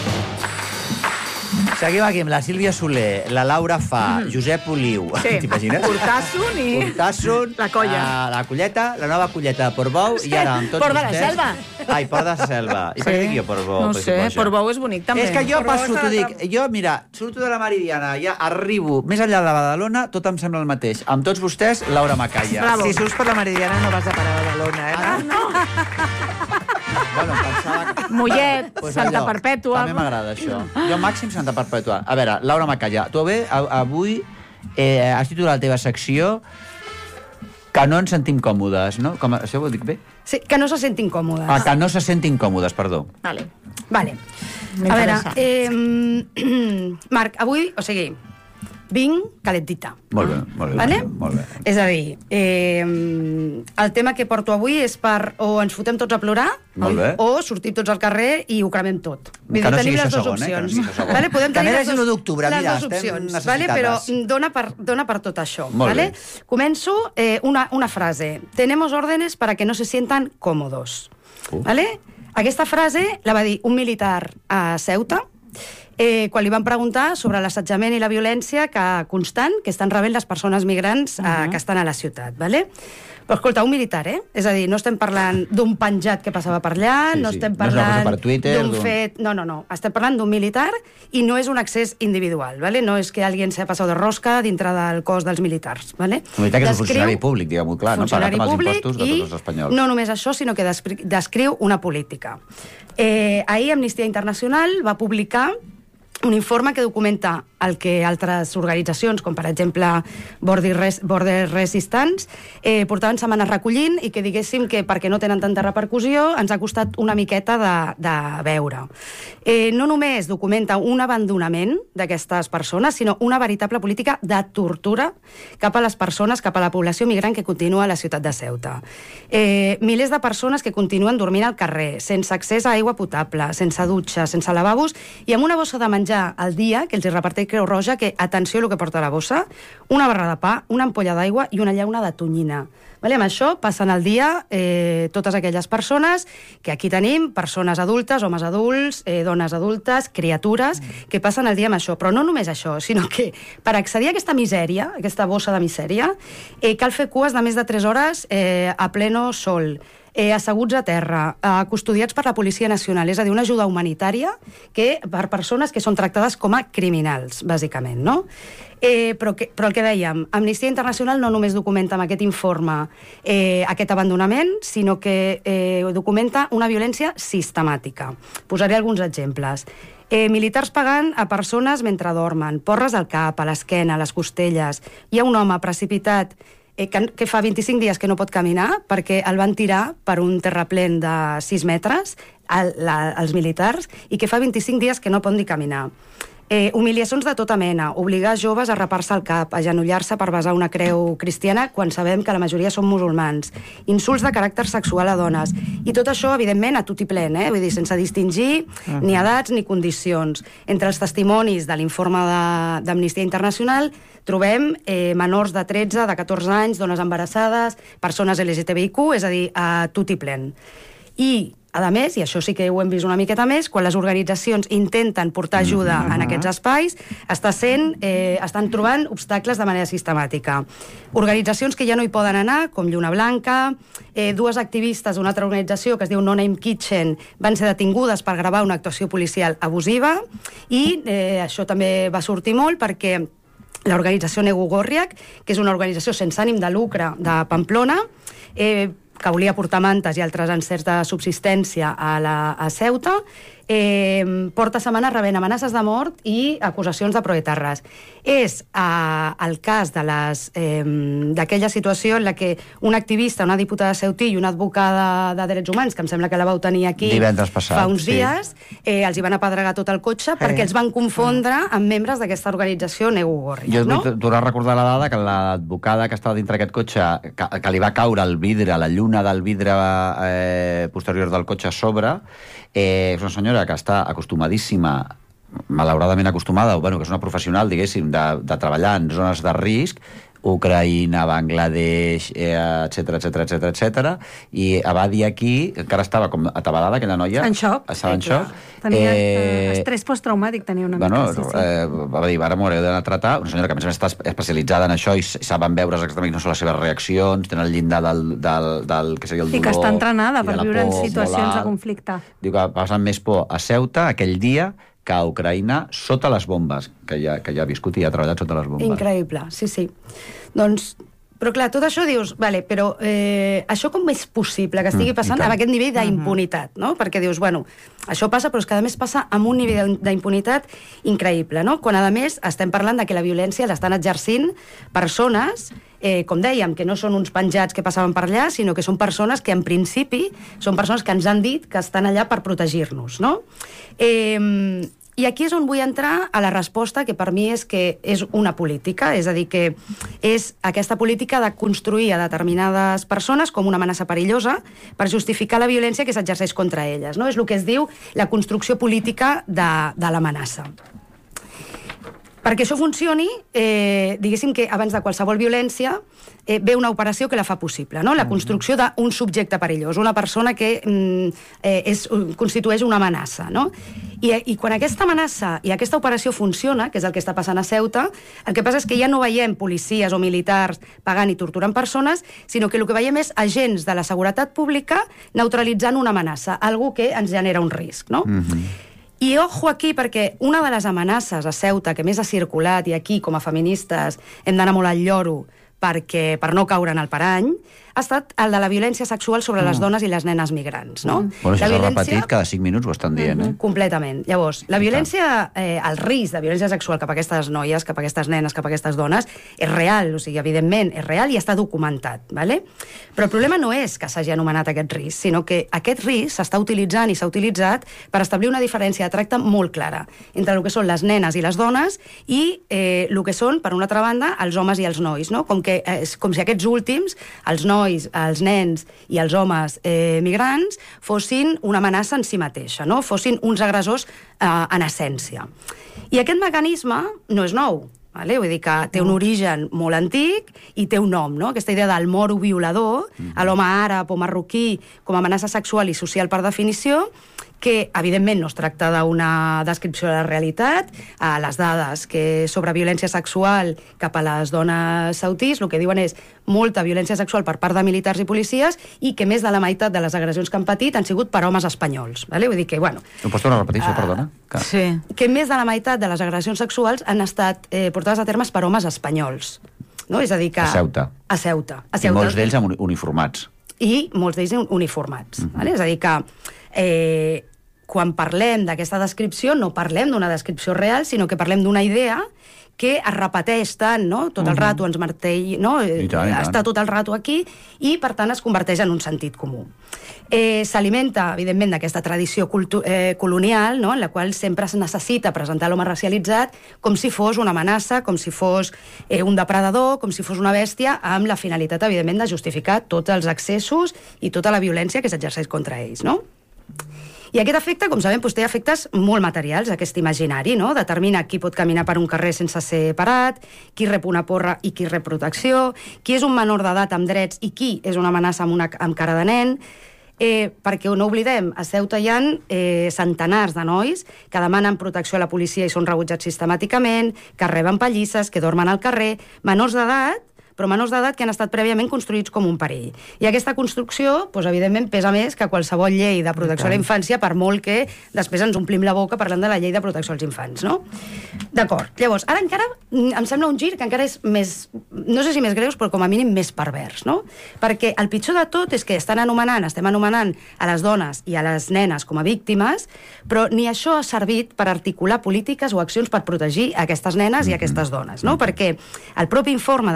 Seguim aquí amb la Sílvia Soler, la Laura Fa, Josep Oliu. Sí. T'imagines? Cortasson i... Cortasson, la colla. La colleta, la nova colleta de Portbou, i ara amb tots Port de la vostès... Selva. Ai, Port de la Selva. I per què dic jo Portbou? No sé, Portbou és bonic també. És que jo passo, t'ho dic, jo, mira, surto de la Meridiana, ja arribo més enllà de Badalona, tot em sembla el mateix. Amb tots vostès, Laura Macaya. Bravo. Si surts per la Meridiana no vas a parar a Badalona, eh? Ah, no. Bueno, pensava que... Mollet, Pues Santa allò, Perpètua... També m'agrada això. Jo màxim Santa Perpètua. A veure, Laura Macaya, tu avui has titulat la teva secció que no ens sentim còmodes, no? Això ho dic bé? Sí, que no se sentin còmodes. Que no se sentin còmodes, perdó. Vale. A veure, Marc, avui, o sigui, vinc calentita. Molt bé, molt bé. Vale? Molt bé. És a dir, el tema que porto avui és per o ens fotem tots a plorar o sortim tots al carrer i ho cremem tot. Que no sigui això segon, opcions. que no sigui això segon. Vale? Podem tenir que no és l'1 d'octubre, mira, les estem opcions, necessitades. vale? Però dona per tot això. Molt vale? bé. Començo una frase. Tenemos órdenes para que no se sientan cómodos. Vale? Aquesta frase la va dir un militar a Ceuta, quan li van preguntar sobre l'assetjament i la violència constant que estan rebent les persones migrants que estan a la ciutat. Vale? Però escolta, un militar, és a dir, no estem parlant d'un penjat que passava per allà, no estem parlant d'un fet... No. Estem parlant d'un militar i no és un accés individual, ¿vale? No és que alguien s'ha passat de rosca dintre del cos dels militars, ¿vale? Un militar que és un funcionari públic, diguem-ho clar, no? Pagat amb els impostos de tots els espanyols. No només això, sinó que descriu una política. Ahir Amnistia Internacional va publicar un informe que documenta el que altres organitzacions, com per exemple Border Resistance, portaven setmanes recollint i que diguéssim que perquè no tenen tanta repercussió ens ha costat una miqueta de veure. No només documenta un abandonament d'aquestes persones, sinó una veritable política de tortura cap a les persones, cap a la població migrant que continua a la ciutat de Ceuta. Milers de persones que continuen dormint al carrer, sense accés a aigua potable, sense dutxes, sense lavabos i amb una bossa de menjar al dia, que els reparteix Creu Roja, que, atenció el que porta la bossa, una barra de pa, una ampolla d'aigua i una llauna de tonyina. Vale? Amb això passen el dia totes aquelles persones que aquí tenim, persones adultes, homes adults, dones adultes, criatures, que passen el dia amb això. Però no només això, sinó que per accedir a aquesta misèria, aquesta bossa de misèria, cal fer cues de més de 3 hores a pleno sol, asseguts a terra, custodiats per la Policia Nacional, és a dir, una ajuda humanitària per persones que són tractades com a criminals, bàsicament, no? Però el que dèiem, Amnistia Internacional no només documenta amb aquest informe aquest abandonament, sinó que documenta una violència sistemàtica. Posaré alguns exemples. Militars pagant a persones mentre dormen, porres al cap, a l'esquena, a les costelles. Hi ha un home precipitat que fa 25 dies que no pot caminar perquè el van tirar per un terraplén de 6 metres als militars i que fa 25 dies que no pot ni caminar. Humiliacions de tota mena, obligar joves a rapar-se el cap, a agenollar-se per besar una creu cristiana quan sabem que la majoria són musulmans, insults de caràcter sexual a dones, i tot això, evidentment, a tot i plen, vull dir, sense distingir ni edats ni condicions. Entre els testimonis de l'informe d'Amnistia Internacional trobem menors de 13, de 14 anys, dones embarassades, persones LGTBIQ, és a dir, a tot i plen. I, a més, i això sí que ho hem vist una miqueta més, quan les organitzacions intenten portar ajuda en aquests espais, estan trobant obstacles de manera sistemàtica. Organitzacions que ja no hi poden anar, com Lluna Blanca, 2 activistes d'una altra organització que es diu No Name Kitchen van ser detingudes per gravar una actuació policial abusiva, i això també va sortir molt perquè l'organització Negu Gorriak, que és una organització sense ànim de lucre de Pamplona, que volia portar mantes i altres encerts de subsistència a Ceuta, porta setmanes rebent amenaces de mort i acusacions de proetarres. És el cas d'aquella situació en la que un activista, una diputada ceutí i una advocada de drets humans, que em sembla que la vau tenir aquí fa uns dies, els hi van apedregar tot el cotxe perquè els van confondre amb membres d'aquesta organització Negu Gorriak. Jo vull tornar a recordar la dada que l'advocada que estava dintre aquest cotxe, que li va caure el vidre, la lluna del vidre posterior del cotxe a sobre, és una senyora senyora que està acostumadíssima, malauradament acostumada, bueno, que és una professional, diguéssim, de treballar en zones de risc, Ucraïna, Bangladesh, etc, i va dir aquí, encara estava com atabalada aquella noia. En xoc. Estava en xoc. Tenia estrès posttraumàtic, tenia una mica. Va dir, ara m'ho haureu d'anar a tratar. Una senyora que a més està especialitzada en això i saben veure exactament quines són les seves reaccions, tenen el llindar del que seria el dolor. I que està entrenada per viure en situacions de conflicte. Diu que va passar més por a Ceuta aquell dia que a Ucraïna sota les bombes, que ja ha viscut i ha treballat sota les bombes. Increïble, sí. Doncs, però clar, tot això dius, vale, però això com és possible que estigui passant amb aquest nivell d'impunitat, no? Perquè dius, bueno, això passa, però és que a més passa amb un nivell d'impunitat increïble, no? Quan a més estem parlant de que la violència l'estan exercint persones, com dèiem, que no són uns penjats que passaven per allà, sinó que són persones que en principi són persones que ens han dit que estan allà per protegir-nos, no? I aquí és on vull entrar a la resposta, que per mi és que és una política, és a dir, que és aquesta política de construir a determinades persones com una amenaça perillosa per justificar la violència que s'exerceix contra elles, no? És el que es diu la construcció política de l'amenaça. Perquè això funcioni, diguéssim que abans de qualsevol violència ve una operació que la fa possible, no? La construcció d'un subjecte perillós, una persona que constitueix una amenaça, no? I quan aquesta amenaça i aquesta operació funciona, que és el que està passant a Ceuta, el que passa és que ja no veiem policies o militars pagant i torturant persones, sinó que el que veiem és agents de la seguretat pública neutralitzant una amenaça, algú que ens genera un risc, no? I ojo aquí, perquè una de les amenaces a Ceuta que més ha circulat, i aquí, com a feministes, hem d'anar molt al lloro per no caure en el parany, ha estat el de la violència sexual sobre les dones i les nenes migrants, no? Bueno, això s'ha repetit, cada 5 minuts ho estan dient, Completament. Llavors, la violència, el risc de violència sexual cap a aquestes noies, cap a aquestes nenes, cap a aquestes dones, és real, o sigui, evidentment, és real i està documentat, ¿vale? Però el problema no és que s'hagi anomenat aquest risc, sinó que aquest risc s'està utilitzant i s'ha utilitzat per establir una diferència de tracte molt clara entre el que són les nenes i les dones i el que són, per una altra banda, els homes i els nois, no? Com si aquests últims, els nois, els nens i els homes migrants fossin una amenaça en si mateixa, no? Fossin uns agressors en essència. I aquest mecanisme no és nou, vale? Vull dir que té un origen molt antic i té un nom, no? Aquesta idea del moro violador, a l'home àrab o marroquí com a amenaça sexual i social per definició, que, evidentment, no es tracta d'una descripció de la realitat. Les dades sobre violència sexual cap a les dones sautís, el que diuen és molta violència sexual per part de militars i policies i que més de la meitat de les agressions que han patit han sigut per homes espanyols. Vale? Vull dir que, bueno... Ho pots tornar a repetir, això, perdona? Sí. Que més de la meitat de les agressions sexuals han estat portades a termes per homes espanyols. No? És a dir que... A Ceuta. A Ceuta. I molts d'ells uniformats. I molts d'ells uniformats. Vale? És a dir que... quan parlem d'aquesta descripció, no parlem d'una descripció real, sinó que parlem d'una idea que es repeteix tant, no? Tot el rato ens martell, no? Està tot el rato aquí i, per tant, es converteix en un sentit comú. S'alimenta, evidentment, d'aquesta tradició colonial, no? En la qual sempre es necessita presentar l'home racialitzat com si fos una amenaça, com si fos un depredador, com si fos una bèstia, amb la finalitat, evidentment, de justificar tots els excessos i tota la violència que s'exerceix contra ells, no? I aquest efecte, com sabem, té efectes molt materials, aquest imaginari, no? Determina qui pot caminar per un carrer sense ser parat, qui rep una porra i qui rep protecció, qui és un menor d'edat amb drets i qui és una amenaça amb cara de nen, perquè no oblidem, a Ceuta hi ha centenars de nois que demanen protecció a la policia i són rebutjats sistemàticament, que reben pallisses, que dormen al carrer, menors d'edat, però menors d'edat que han estat prèviament construïts com un perill. I aquesta construcció, doncs, evidentment, pesa més que qualsevol llei de protecció a la infància, per molt que després ens omplim la boca parlant de la llei de protecció als infants, no? D'acord. Llavors, ara encara em sembla un gir que encara és més, no sé si més greus, però com a mínim més pervers, no? Perquè el pitjor de tot és que estem anomenant a les dones i a les nenes com a víctimes, però ni això ha servit per articular polítiques o accions per protegir aquestes nenes i aquestes dones, no? Perquè el propi informe d'Amnistia Internacional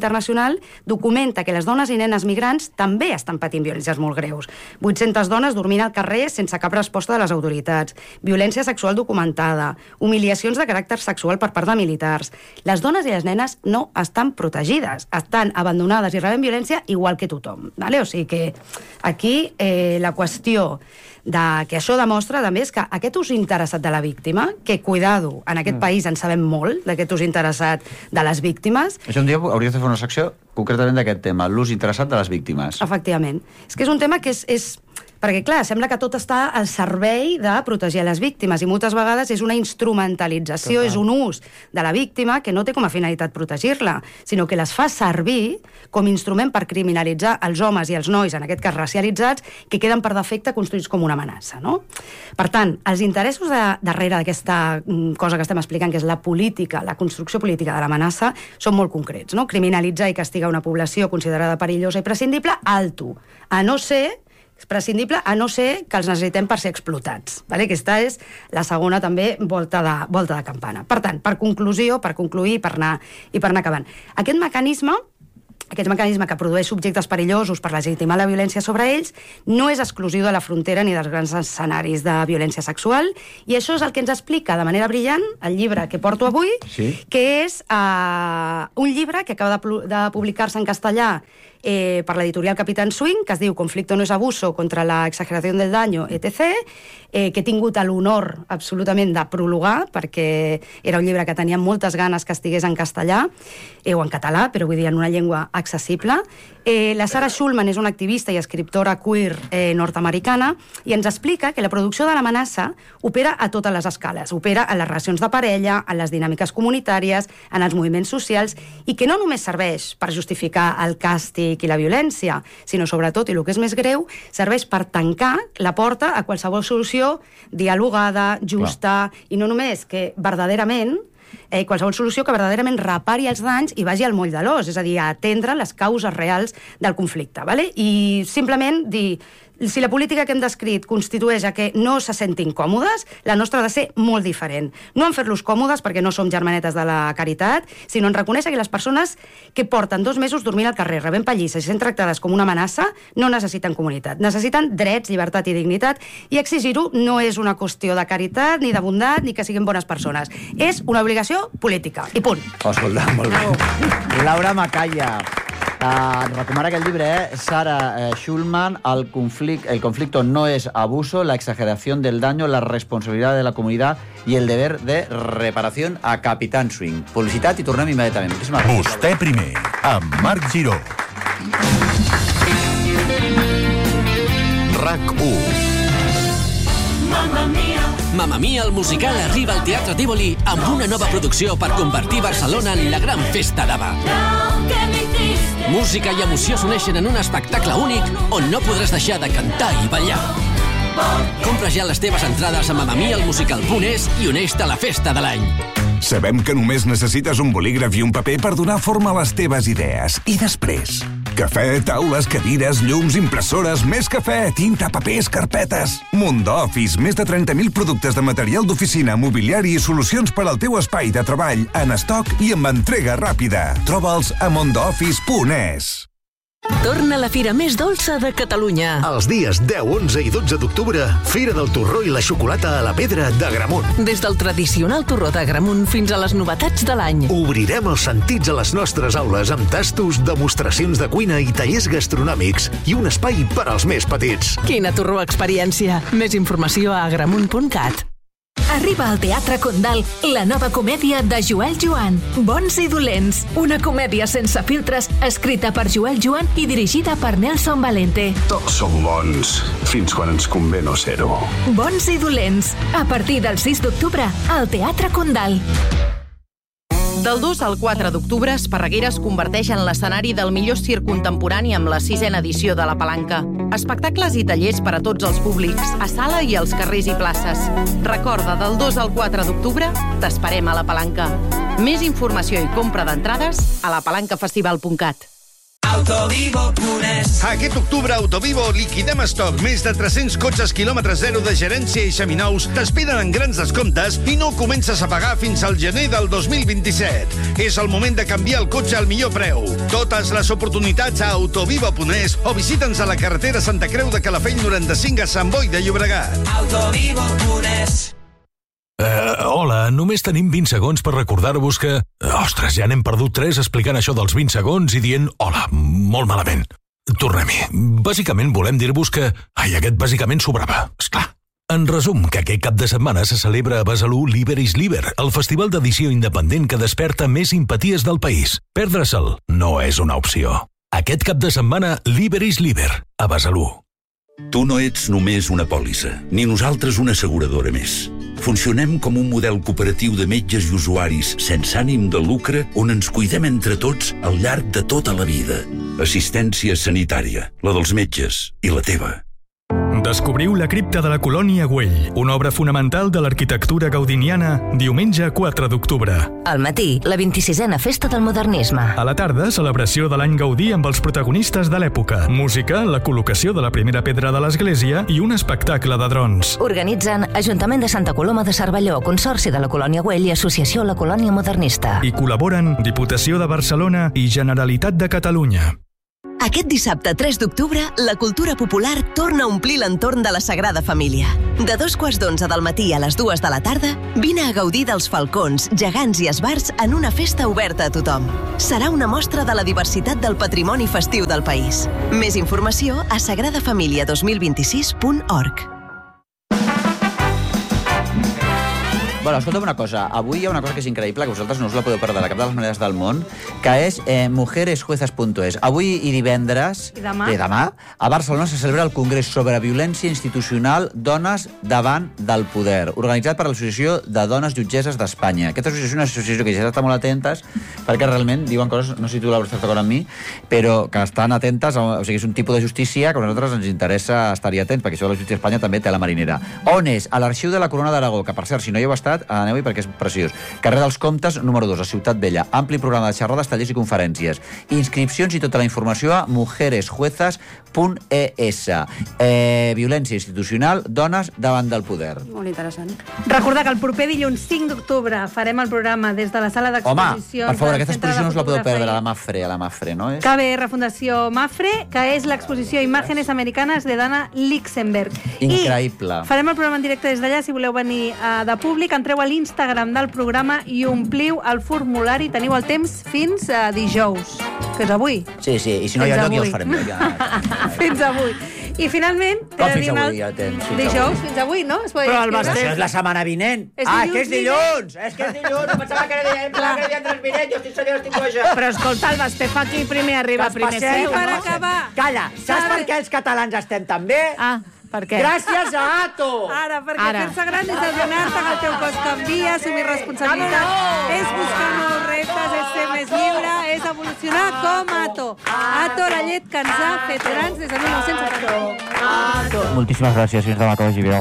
Internacional documenta que les dones i nenes migrants també estan patint violències molt greus. 800 dones dormint al carrer sense cap resposta de les autoritats, violència sexual documentada, humiliacions de caràcter sexual per part de militars. Les dones i les nenes no estan protegides, estan abandonades i reben violència igual que tothom. Vale? O sigui que aquí la qüestió que això demostra també és que aquest ús interessat de la víctima, que cuidado, en aquest país en sabem molt d'aquest ús interessat de les víctimes. Això un dia hauries de fer una secció concretament d'aquest tema, l'ús interessat de les víctimes. Efectivament. És que és un tema que és perquè, clar, sembla que tot està al servei de protegir les víctimes i moltes vegades és una instrumentalització, és un ús de la víctima que no té com a finalitat protegir-la, sinó que les fa servir com a instrument per criminalitzar els homes i els nois, en aquest cas racialitzats, que queden per defecte construïts com una amenaça, no? Per tant, els interessos darrere d'aquesta cosa que estem explicant, que és la política, la construcció política de l'amenaça, són molt concrets, no? Criminalitzar i castigar una població considerada perillosa i prescindible, alto, a no ser prescindible, a no ser que els necessitem per ser explotats. Vale? Aquesta és la segona també volta de campana. Per tant, per concluir, per anar acabant. Aquest mecanisme que produeix subjectes perillosos per legitimar la violència sobre ells no és exclusiu de la frontera ni dels grans escenaris de violència sexual, i això és el que ens explica de manera brillant el llibre que porto avui, que és un llibre que acaba de publicar-se en castellà per l'editorial Capitán Swing, que es diu Conflicto no es abuso contra la exageración del daño, etc., que he tingut l'honor absolutament de prologar, perquè era un llibre que tenia moltes ganes que estigués en castellà, o en català, però vull dir en una llengua accessible. La Sarah Schulman és una activista i escriptora queer nord-americana i ens explica que la producció de l'amenaça opera a totes les escales. Opera en les relacions de parella, en les dinàmiques comunitàries, en els moviments socials, i que no només serveix per justificar el càstig i la violència, sinó sobretot, i el que és més greu, serveix per tancar la porta a qualsevol solució dialogada, justa, i no només que verdaderament qualsevol solució que verdaderament repari els danys i vagi al moll de l'os, és a dir, a atendre les causes reals del conflicte. Vale? I simplement dir, si la política que hem descrit constitueix a que no se sentin còmodes, la nostra ha de ser molt diferent. No en fer-los còmodes perquè no som germanetes de la caritat, sinó en reconèixer que les persones que porten 2 mesos dormint al carrer, rebent pallisses i sent tractades com una amenaça, no necessiten comunitat. Necessiten drets, llibertat i dignitat, i exigir-ho no és una qüestió de caritat, ni de bondat, ni que siguin bones persones. És una obligació política. I punt. Escolta, molt bé. Laura Macaya. Recomana aquest llibre, Sarah Schulman, el conflicto no es abuso, la exageración del daño, la responsabilidad de la comunidad y el deber de reparación, a Capitán Swing. Publicitat i tornem immediatament. Vostè primer, amb Marc Giró. RAC1. Mamma Mia, el musical arriba al Teatre Tívoli amb una nova producció per convertir Barcelona en la gran festa d'Ava. Música i emoció s'uneixen en un espectacle únic on no podràs deixar de cantar i ballar. Compra ja les teves entrades a mamamialmusical.es i uneix-te a la festa de l'any. Sabem que només necessites un bolígraf i un paper per donar forma a les teves idees. I després? Cafè, taules, cadires, llums, impressores, més cafè, tinta, papers, carpetes. Mundo Office, més de 30.000 productes de material d'oficina, mobiliari i solucions per al teu espai de treball en estoc i amb entrega ràpida. Troba'ls a mondooffice.es. Torna la fira més dolça de Catalunya. Els dies 10, 11 i 12 d'octubre, Fira del Torró i la Xocolata a la Pedra d'Agramunt. Des del tradicional torró d'Agramunt fins a les novetats de l'any. Obrirem els sentits a les nostres aules amb tastos, demostracions de cuina i tallers gastronòmics i un espai per als més petits. Quina torró experiència! Més informació a agramunt.cat. Arriba al Teatre Condal la nova comèdia de Joel Joan, Bons i dolents. Una comèdia sense filtres, escrita per Joel Joan i dirigida per Nelson Valente. Tots som bons, fins quan ens convé no ser-ho. Bons i dolents, a partir del 6 d'octubre al Teatre Condal. Del 2 al 4 d'octubre, Esparreguera es converteix en l'escenari del millor circ contemporani amb la 6a edició de La Palanca. Espectacles i tallers per a tots els públics, a sala i als carrers i places. Recorda, del 2 al 4 d'octubre, t'esperem a La Palanca. Més informació i compra d'entrades a lapalancafestival.cat. Autovivo.es. Aquest octubre a Autovivo liquidem estoc. Més de 300 cotxes quilòmetre zero de gerència i seminous t'esperen en grans descomptes i no comences a pagar fins al gener del 2027. És el moment de canviar el cotxe al millor preu. Totes les oportunitats a Autovivo.es o visita'ns a la carretera Santa Creu de Calafell 95 a Sant Boi de Llobregat. Autovivo.es. Hola, només tenim 20 segons per recordar-vos que... Ostres, ja n'hem perdut 3 explicant això dels 20 segons i dient hola, molt malament. Tornem-hi. Bàsicament volem dir-vos que... aquest bàsicament sobrava, esclar. En resum, que aquest cap de setmana se celebra a Besalú Liber is Liber, el festival d'edició independent que desperta més simpaties del país. Perdre-se'l no és una opció. Aquest cap de setmana, Liber is Liber, a Besalú. Tu no ets només una pòlissa, ni nosaltres una asseguradora més. Funcionem com un model cooperatiu de metges i usuaris sense ànim de lucre on ens cuidem entre tots al llarg de tota la vida. Assistència sanitària, la dels metges i la teva. Descobriu la cripta de la Colònia Güell, una obra fonamental de l'arquitectura gaudiniana, diumenge 4 d'octubre. Al matí, la 26a Festa del Modernisme. A la tarda, celebració de l'any Gaudí amb els protagonistes de l'època. Música, la col·locació de la primera pedra de l'església i un espectacle de drons. Organitzen Ajuntament de Santa Coloma de Cervelló, Consorci de la Colònia Güell i Associació La Colònia Modernista. I col·laboren Diputació de Barcelona i Generalitat de Catalunya. Aquest dissabte 3 d'octubre, la cultura popular torna a omplir l'entorn de la Sagrada Família. De 11:15 del matí a les 2 de la tarda, vine a gaudir dels falcons, gegants i esbarts en una festa oberta a tothom. Serà una mostra de la diversitat del patrimoni festiu del país. Més informació a sagradafamilia2026.org. Bueno, escolta'm una cosa. Avui hi ha una cosa que és increïble, que vosaltres no us la podeu perdre de cap de les maneres del món, que és mujeresjuezas.es. Avui i divendres, I demà, a Barcelona se celebra el Congrés sobre Violència Institucional Dones davant del Poder, organitzat per l'Associació de Dones Jutgesses d'Espanya. Aquesta associació és una associació que ja està molt atentes, perquè realment diuen coses, no sé si tu l'hauràs estat d'acord amb mi, però que estan atentes, o sigui, és un tipus de justícia que a nosaltres ens interessa estar-hi atents, perquè això de la justícia d'Espanya també té la marinera. On és? A l'Arxiu de la Corona d'Aragó, que per cert, si no hi heu estat, aneu-hi perquè és preciós. Carrer dels Comtes, número 2, a Ciutat Vella. Ampli programa de xerrades, tallers i conferències. Inscripcions i tota la informació a mujeresjuezas.es. Violència institucional, dones davant del poder. Molt interessant. Recordar que el proper dilluns 5 d'octubre farem el programa des de la sala d'exposicions. Home, per favor, aquesta exposició no us la podeu perdre, a la Mafre, no és? KBR Fundació Mafre, que és l'exposició Imágenes Americanes de Dana Lichtenberg. Increïble. I farem el programa en directe des d'allà, si voleu venir de públic, entreu a l'Instagram del programa i ompliu el formulari. Teniu el temps fins a dijous, que és avui. Sí, i si no hi ha lloc ja us farem. Fins avui. I finalment... Com fins avui ja tens? Dijous, fins avui, no? Però el Basté és la setmana vinent. És que és dilluns! És que és dilluns! Pensava que era divendres vinent. Jo estic seriós, estic boja. Però escolta, el Basté fa aquí primer arriba, primer seu. Per acabar. Calla, saps per què els catalans estem tan bé? Per què? Gràcies a Ato! Ara, perquè fer-se gran és adonar-te que el teu cos canvia, assumir responsabilitat, és buscar nous reptes, és ser més lliure, és evolucionar com Ato. Ato, la llet que ens ha fet grans des de 1970. Moltíssimes gràcies, fins demà que vagi bé.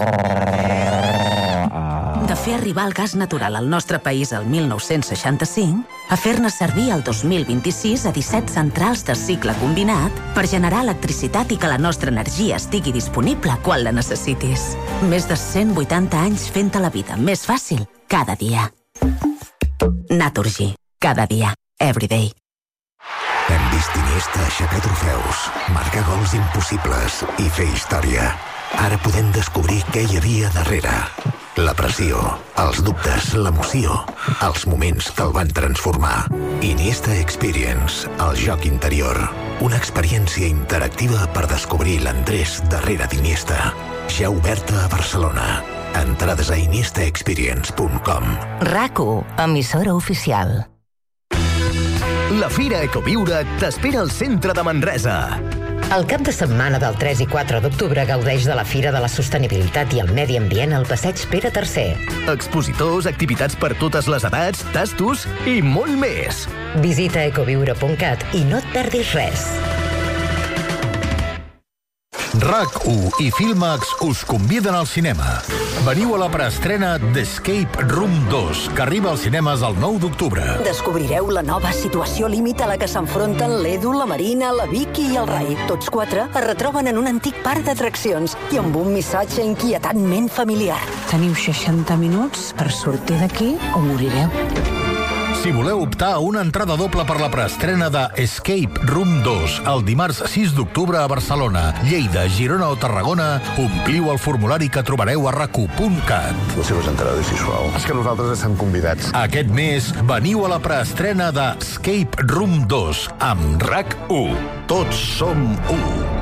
De fer arribar el gas natural al nostre país el 1965 a fer-ne servir el 2026 a 17 centrals de cicle combinat per generar electricitat i que la nostra energia estigui disponible quan la necessitis. Més de 180 anys fent-te la vida més fàcil cada dia. Naturgy. Cada dia. Everyday. Hem vist Iniesta aixecar trofeus, marcar gols impossibles i fer història. Ara podem descobrir què hi havia darrere. La pressió, els dubtes, l'emoció, els moments que el van transformar. Iniesta Experience, el joc interior. Una experiència interactiva per descobrir l'Andrés darrere d'Iniesta. Ja oberta a Barcelona. Entrades a iniestaexperience.com. RAC1, emissora oficial. La Fira Ecoviure t'espera al centre de Manresa. El cap de setmana del 3 i 4 d'octubre gaudeix de la Fira de la Sostenibilitat i el Medi Ambient al Passeig Pere III. Expositors, activitats per totes les edats, tastos i molt més. Visita ecoviure.cat i no et perdis res. RAC1 i Filmax us conviden al cinema. Veniu a la preestrena d'Escape Room 2, que arriba als cinemes el 9 d'octubre. Descobrireu la nova situació límit a la que s'enfronten l'Edu, la Marina, la Vicky i el Rai. Tots quatre es retroben en un antic parc d'atraccions i amb un missatge inquietantment familiar. Teniu 60 minuts per sortir d'aquí o morireu. Si voleu optar a una entrada doble per la preestrena de Escape Room 2 el dimarts 6 d'octubre a Barcelona, Lleida, Girona o Tarragona, ompliu el formulari que trobareu a rac1.cat. Les seves entrades, sisplau. És que nosaltres estem convidats. Aquest mes veniu a la preestrena de Escape Room 2 amb RAC1. Tots som u.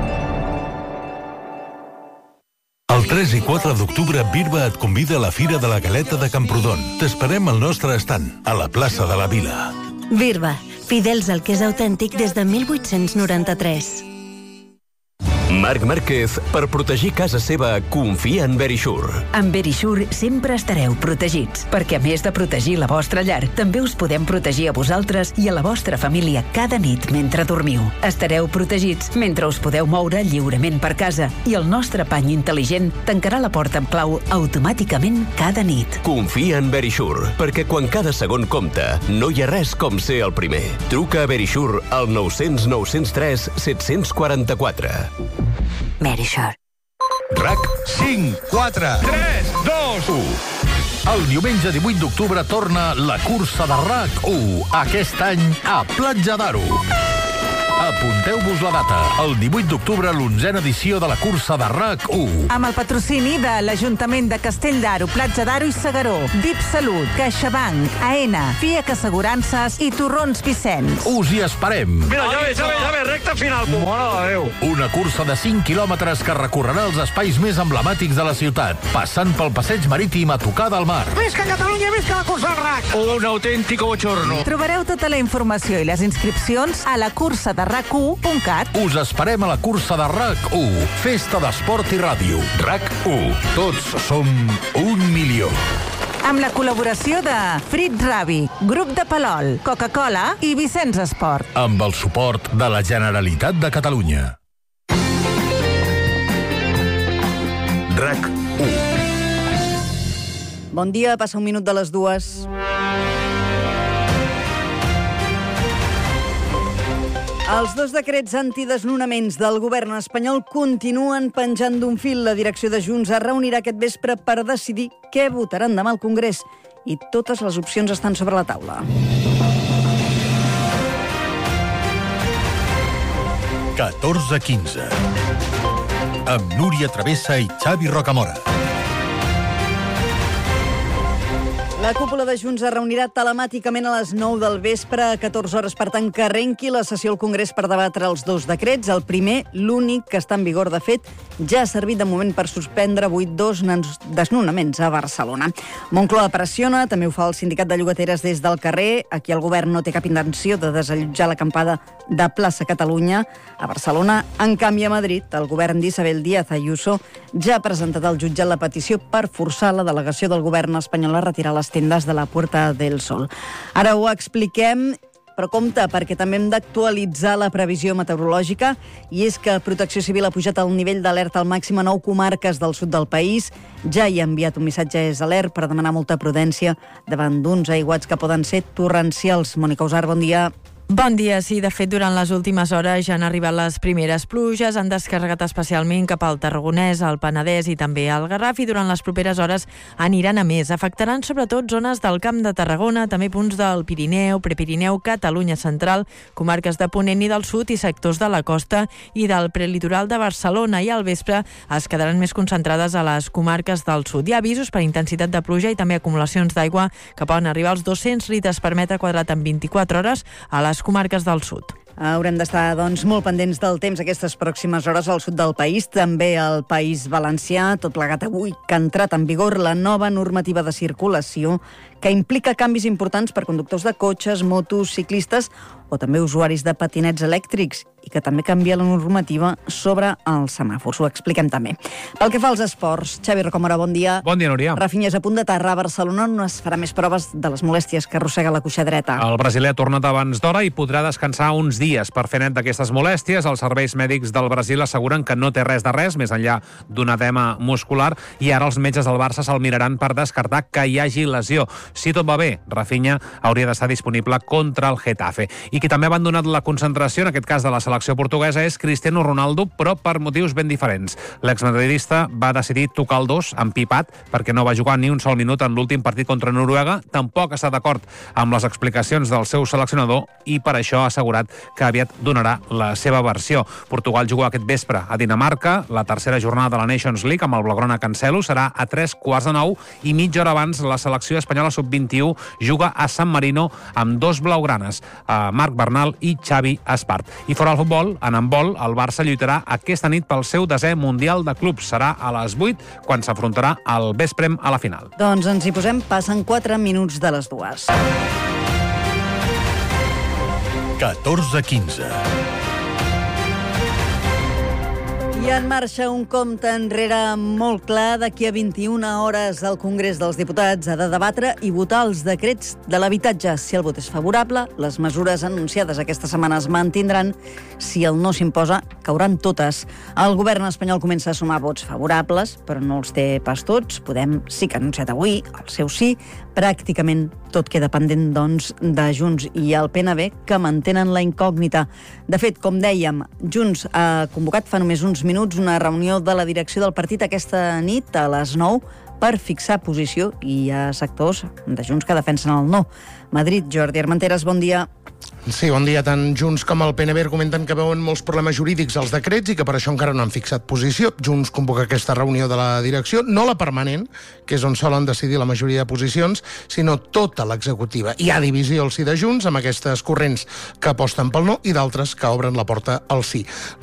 El 3 i 4 d'octubre, Birba et convida a la Fira de la Galeta de Camprodon. T'esperem al nostre estand, a la plaça de la Vila. Birba, fidels al que és autèntic des de 1893. Marc Márquez, per protegir casa seva, confia en Verisure. Amb Verisure sempre estareu protegits, perquè a més de protegir la vostra llar, també us podem protegir a vosaltres i a la vostra família cada nit mentre dormiu. Estareu protegits mentre us podeu moure lliurement per casa i el nostre pany intel·ligent tancarà la porta amb clau automàticament cada nit. Confia en Verisure, perquè quan cada segon compta, no hi ha res com ser el primer. Truca a Verisure al 900 903 744. Verisure. RAC 5, 4, 3, 2, 1. El diumenge 18 d'octubre torna la cursa de RAC1, aquest any a Platja d'Aro. Apunteu-vos la data, el 18 d'octubre, l'11a edició de la cursa de RAC1. Amb el patrocini de l'Ajuntament de Castell d'Aro, Platja d'Aro i Segaró, DIP Salut, CaixaBank, AENA, FIAC Assegurances i Torrons Vicenç. Us hi esperem. Mira, ja ve, recta final. Mare de Déu. Una cursa de 5 quilòmetres que recorrerà els espais més emblemàtics de la ciutat, passant pel passeig marítim a tocar del mar. Visca Catalunya, visca la cursa del RAC. Un autèntico bochorno. Trobareu tota la informació i les inscripcions a la cursa de RAC1.cat. Us esperem a la cursa de RAC1, festa d'esport i ràdio. RAC1, tots som 1 milió. Amb la col·laboració de Frit Rabi, Grup de Palol, Coca-Cola i Vicenç Esport. Amb el suport de la Generalitat de Catalunya. RAC1. Bon dia, passa 1 minut de les 2. Els 2 decrets antidesnonaments del govern espanyol continuen penjant d'un fil. La direcció de Junts es reunirà aquest vespre per decidir què votaran demà al Congrés. I totes les opcions estan sobre la taula. 14:15. Amb Núria Travessa i Xavi Rocamora. La cúpula de Junts es reunirà telemàticament a les 9 del vespre a 14 hores. Per tant, que arrenqui la sessió al Congrés per debatre els 2 decrets. El primer, l'únic que està en vigor, de fet, ja ha servit de moment per suspendre avui 2 desnonaments a Barcelona. Moncloa pressiona, també ho fa el sindicat de llogateres des del carrer. Aquí el govern no té cap intenció de desallotjar l'acampada de Plaça Catalunya. A Barcelona, en canvi, a Madrid, el govern d'Isabel Díaz Ayuso ja ha presentat al jutjat la petició per forçar la delegació del govern espanyol a retirar les tendes de la Puerta del Sol. Ara ho expliquem, però compte, perquè també hem d'actualitzar la previsió meteorològica, i és que Protecció Civil ha pujat el nivell d'alerta al màxim a 9 comarques del sud del país. Ja hi ha enviat un missatge alert per demanar molta prudència davant d'uns aiguats que poden ser torrencials. Mònica Usar, bon dia. Bon dia, sí. De fet, durant les últimes hores ja han arribat les primeres pluges, han descarregat especialment cap al Tarragonès, al Penedès i també al Garraf, i durant les properes hores aniran a més. Afectaran sobretot zones del Camp de Tarragona, també punts del Pirineu, Prepirineu, Catalunya Central, comarques de Ponent i del Sud i sectors de la costa i del prelitoral de Barcelona, i al vespre es quedaran més concentrades a les comarques del sud. Hi ha avisos per intensitat de pluja i també acumulacions d'aigua que poden arribar als 200 litres per metre quadrat en 24 hores a les comarques del sud. Haurem d'estar, doncs, molt pendents del temps aquestes pròximes hores al sud del país, també al País Valencià, tot plegat avui que ha entrat en vigor la nova normativa de circulació que implica canvis importants per conductors de cotxes, motos, ciclistes o també usuaris de patinets elèctrics, i que també canvia la normativa sobre els semàfors. Ho expliquem també. Pel que fa als esports, Xavi Rocamora, bon dia. Bon dia, Núria. Rafinha és a punt d'aterrar a Barcelona, on es farà més proves de les molèsties que arrossega la cuixa dreta. El brasiler ha tornat abans d'hora i podrà descansar uns dies per fer net d'aquestes molèsties. Els serveis mèdics del Brasil asseguren que no té res de res, més enllà d'un edema muscular, i ara els metges del Barça se'l miraran per descartar que hi hagi lesió. Si tot va bé, Rafinha hauria d'estar disponible contra el Getafe. I qui també ha abandonat la concentració, en aquest cas de la selecció portuguesa, és Cristiano Ronaldo, però per motius ben diferents. L'exmadridista va decidir tocar el dos empipat perquè no va jugar ni un sol minut en l'últim partit contra Noruega. Tampoc està d'acord amb les explicacions del seu seleccionador i per això ha assegurat que aviat donarà la seva versió. Portugal juga aquest vespre a Dinamarca. La tercera jornada de la Nations League amb el Blaugrana Cancelo serà a 3:15 i mitja hora abans la selecció espanyola sub-21 juga a San Marino amb dos blaugranes, Marc Bernal i Xavi Espart. I fora el futbol, en handbol, el Barça lluitarà aquesta nit pel seu 10è Mundial de Clubs. Serà a les 8 quan s'afrontarà al Vesprem a la final. Doncs ens hi posem, passen 4 minuts de les 2. 14:15. I en marxa un compte enrere molt clar. D'aquí a 21 hores el Congrés dels Diputats ha de debatre i votar els decrets de l'habitatge. Si el vot és favorable, les mesures anunciades aquesta setmana es mantindran. Si el no s'imposa, cauran totes. El govern espanyol comença a sumar vots favorables, però no els té pas tots. Podem sí que ha anunciat avui el seu sí. Pràcticament tot queda pendent, doncs, de Junts i el PNB, que mantenen la incògnita. De fet, com dèiem, Junts ha convocat fa només uns minuts una reunió de la direcció del partit aquesta nit a les 9 per fixar posició, i hi ha sectors de Junts que defensen el no. Madrid, Jordi Armenteres, bon dia. Sí, bon dia. Tant Junts com el PNB argumenten que veuen molts problemes jurídics als decrets i que per això encara no han fixat posició. Junts convoca aquesta reunió de la direcció, no la permanent, que és on solen decidir la majoria de posicions, sinó tota l'executiva. Hi ha divisió al si de Junts, amb aquestes corrents que aposten pel no i d'altres que obren la porta al sí.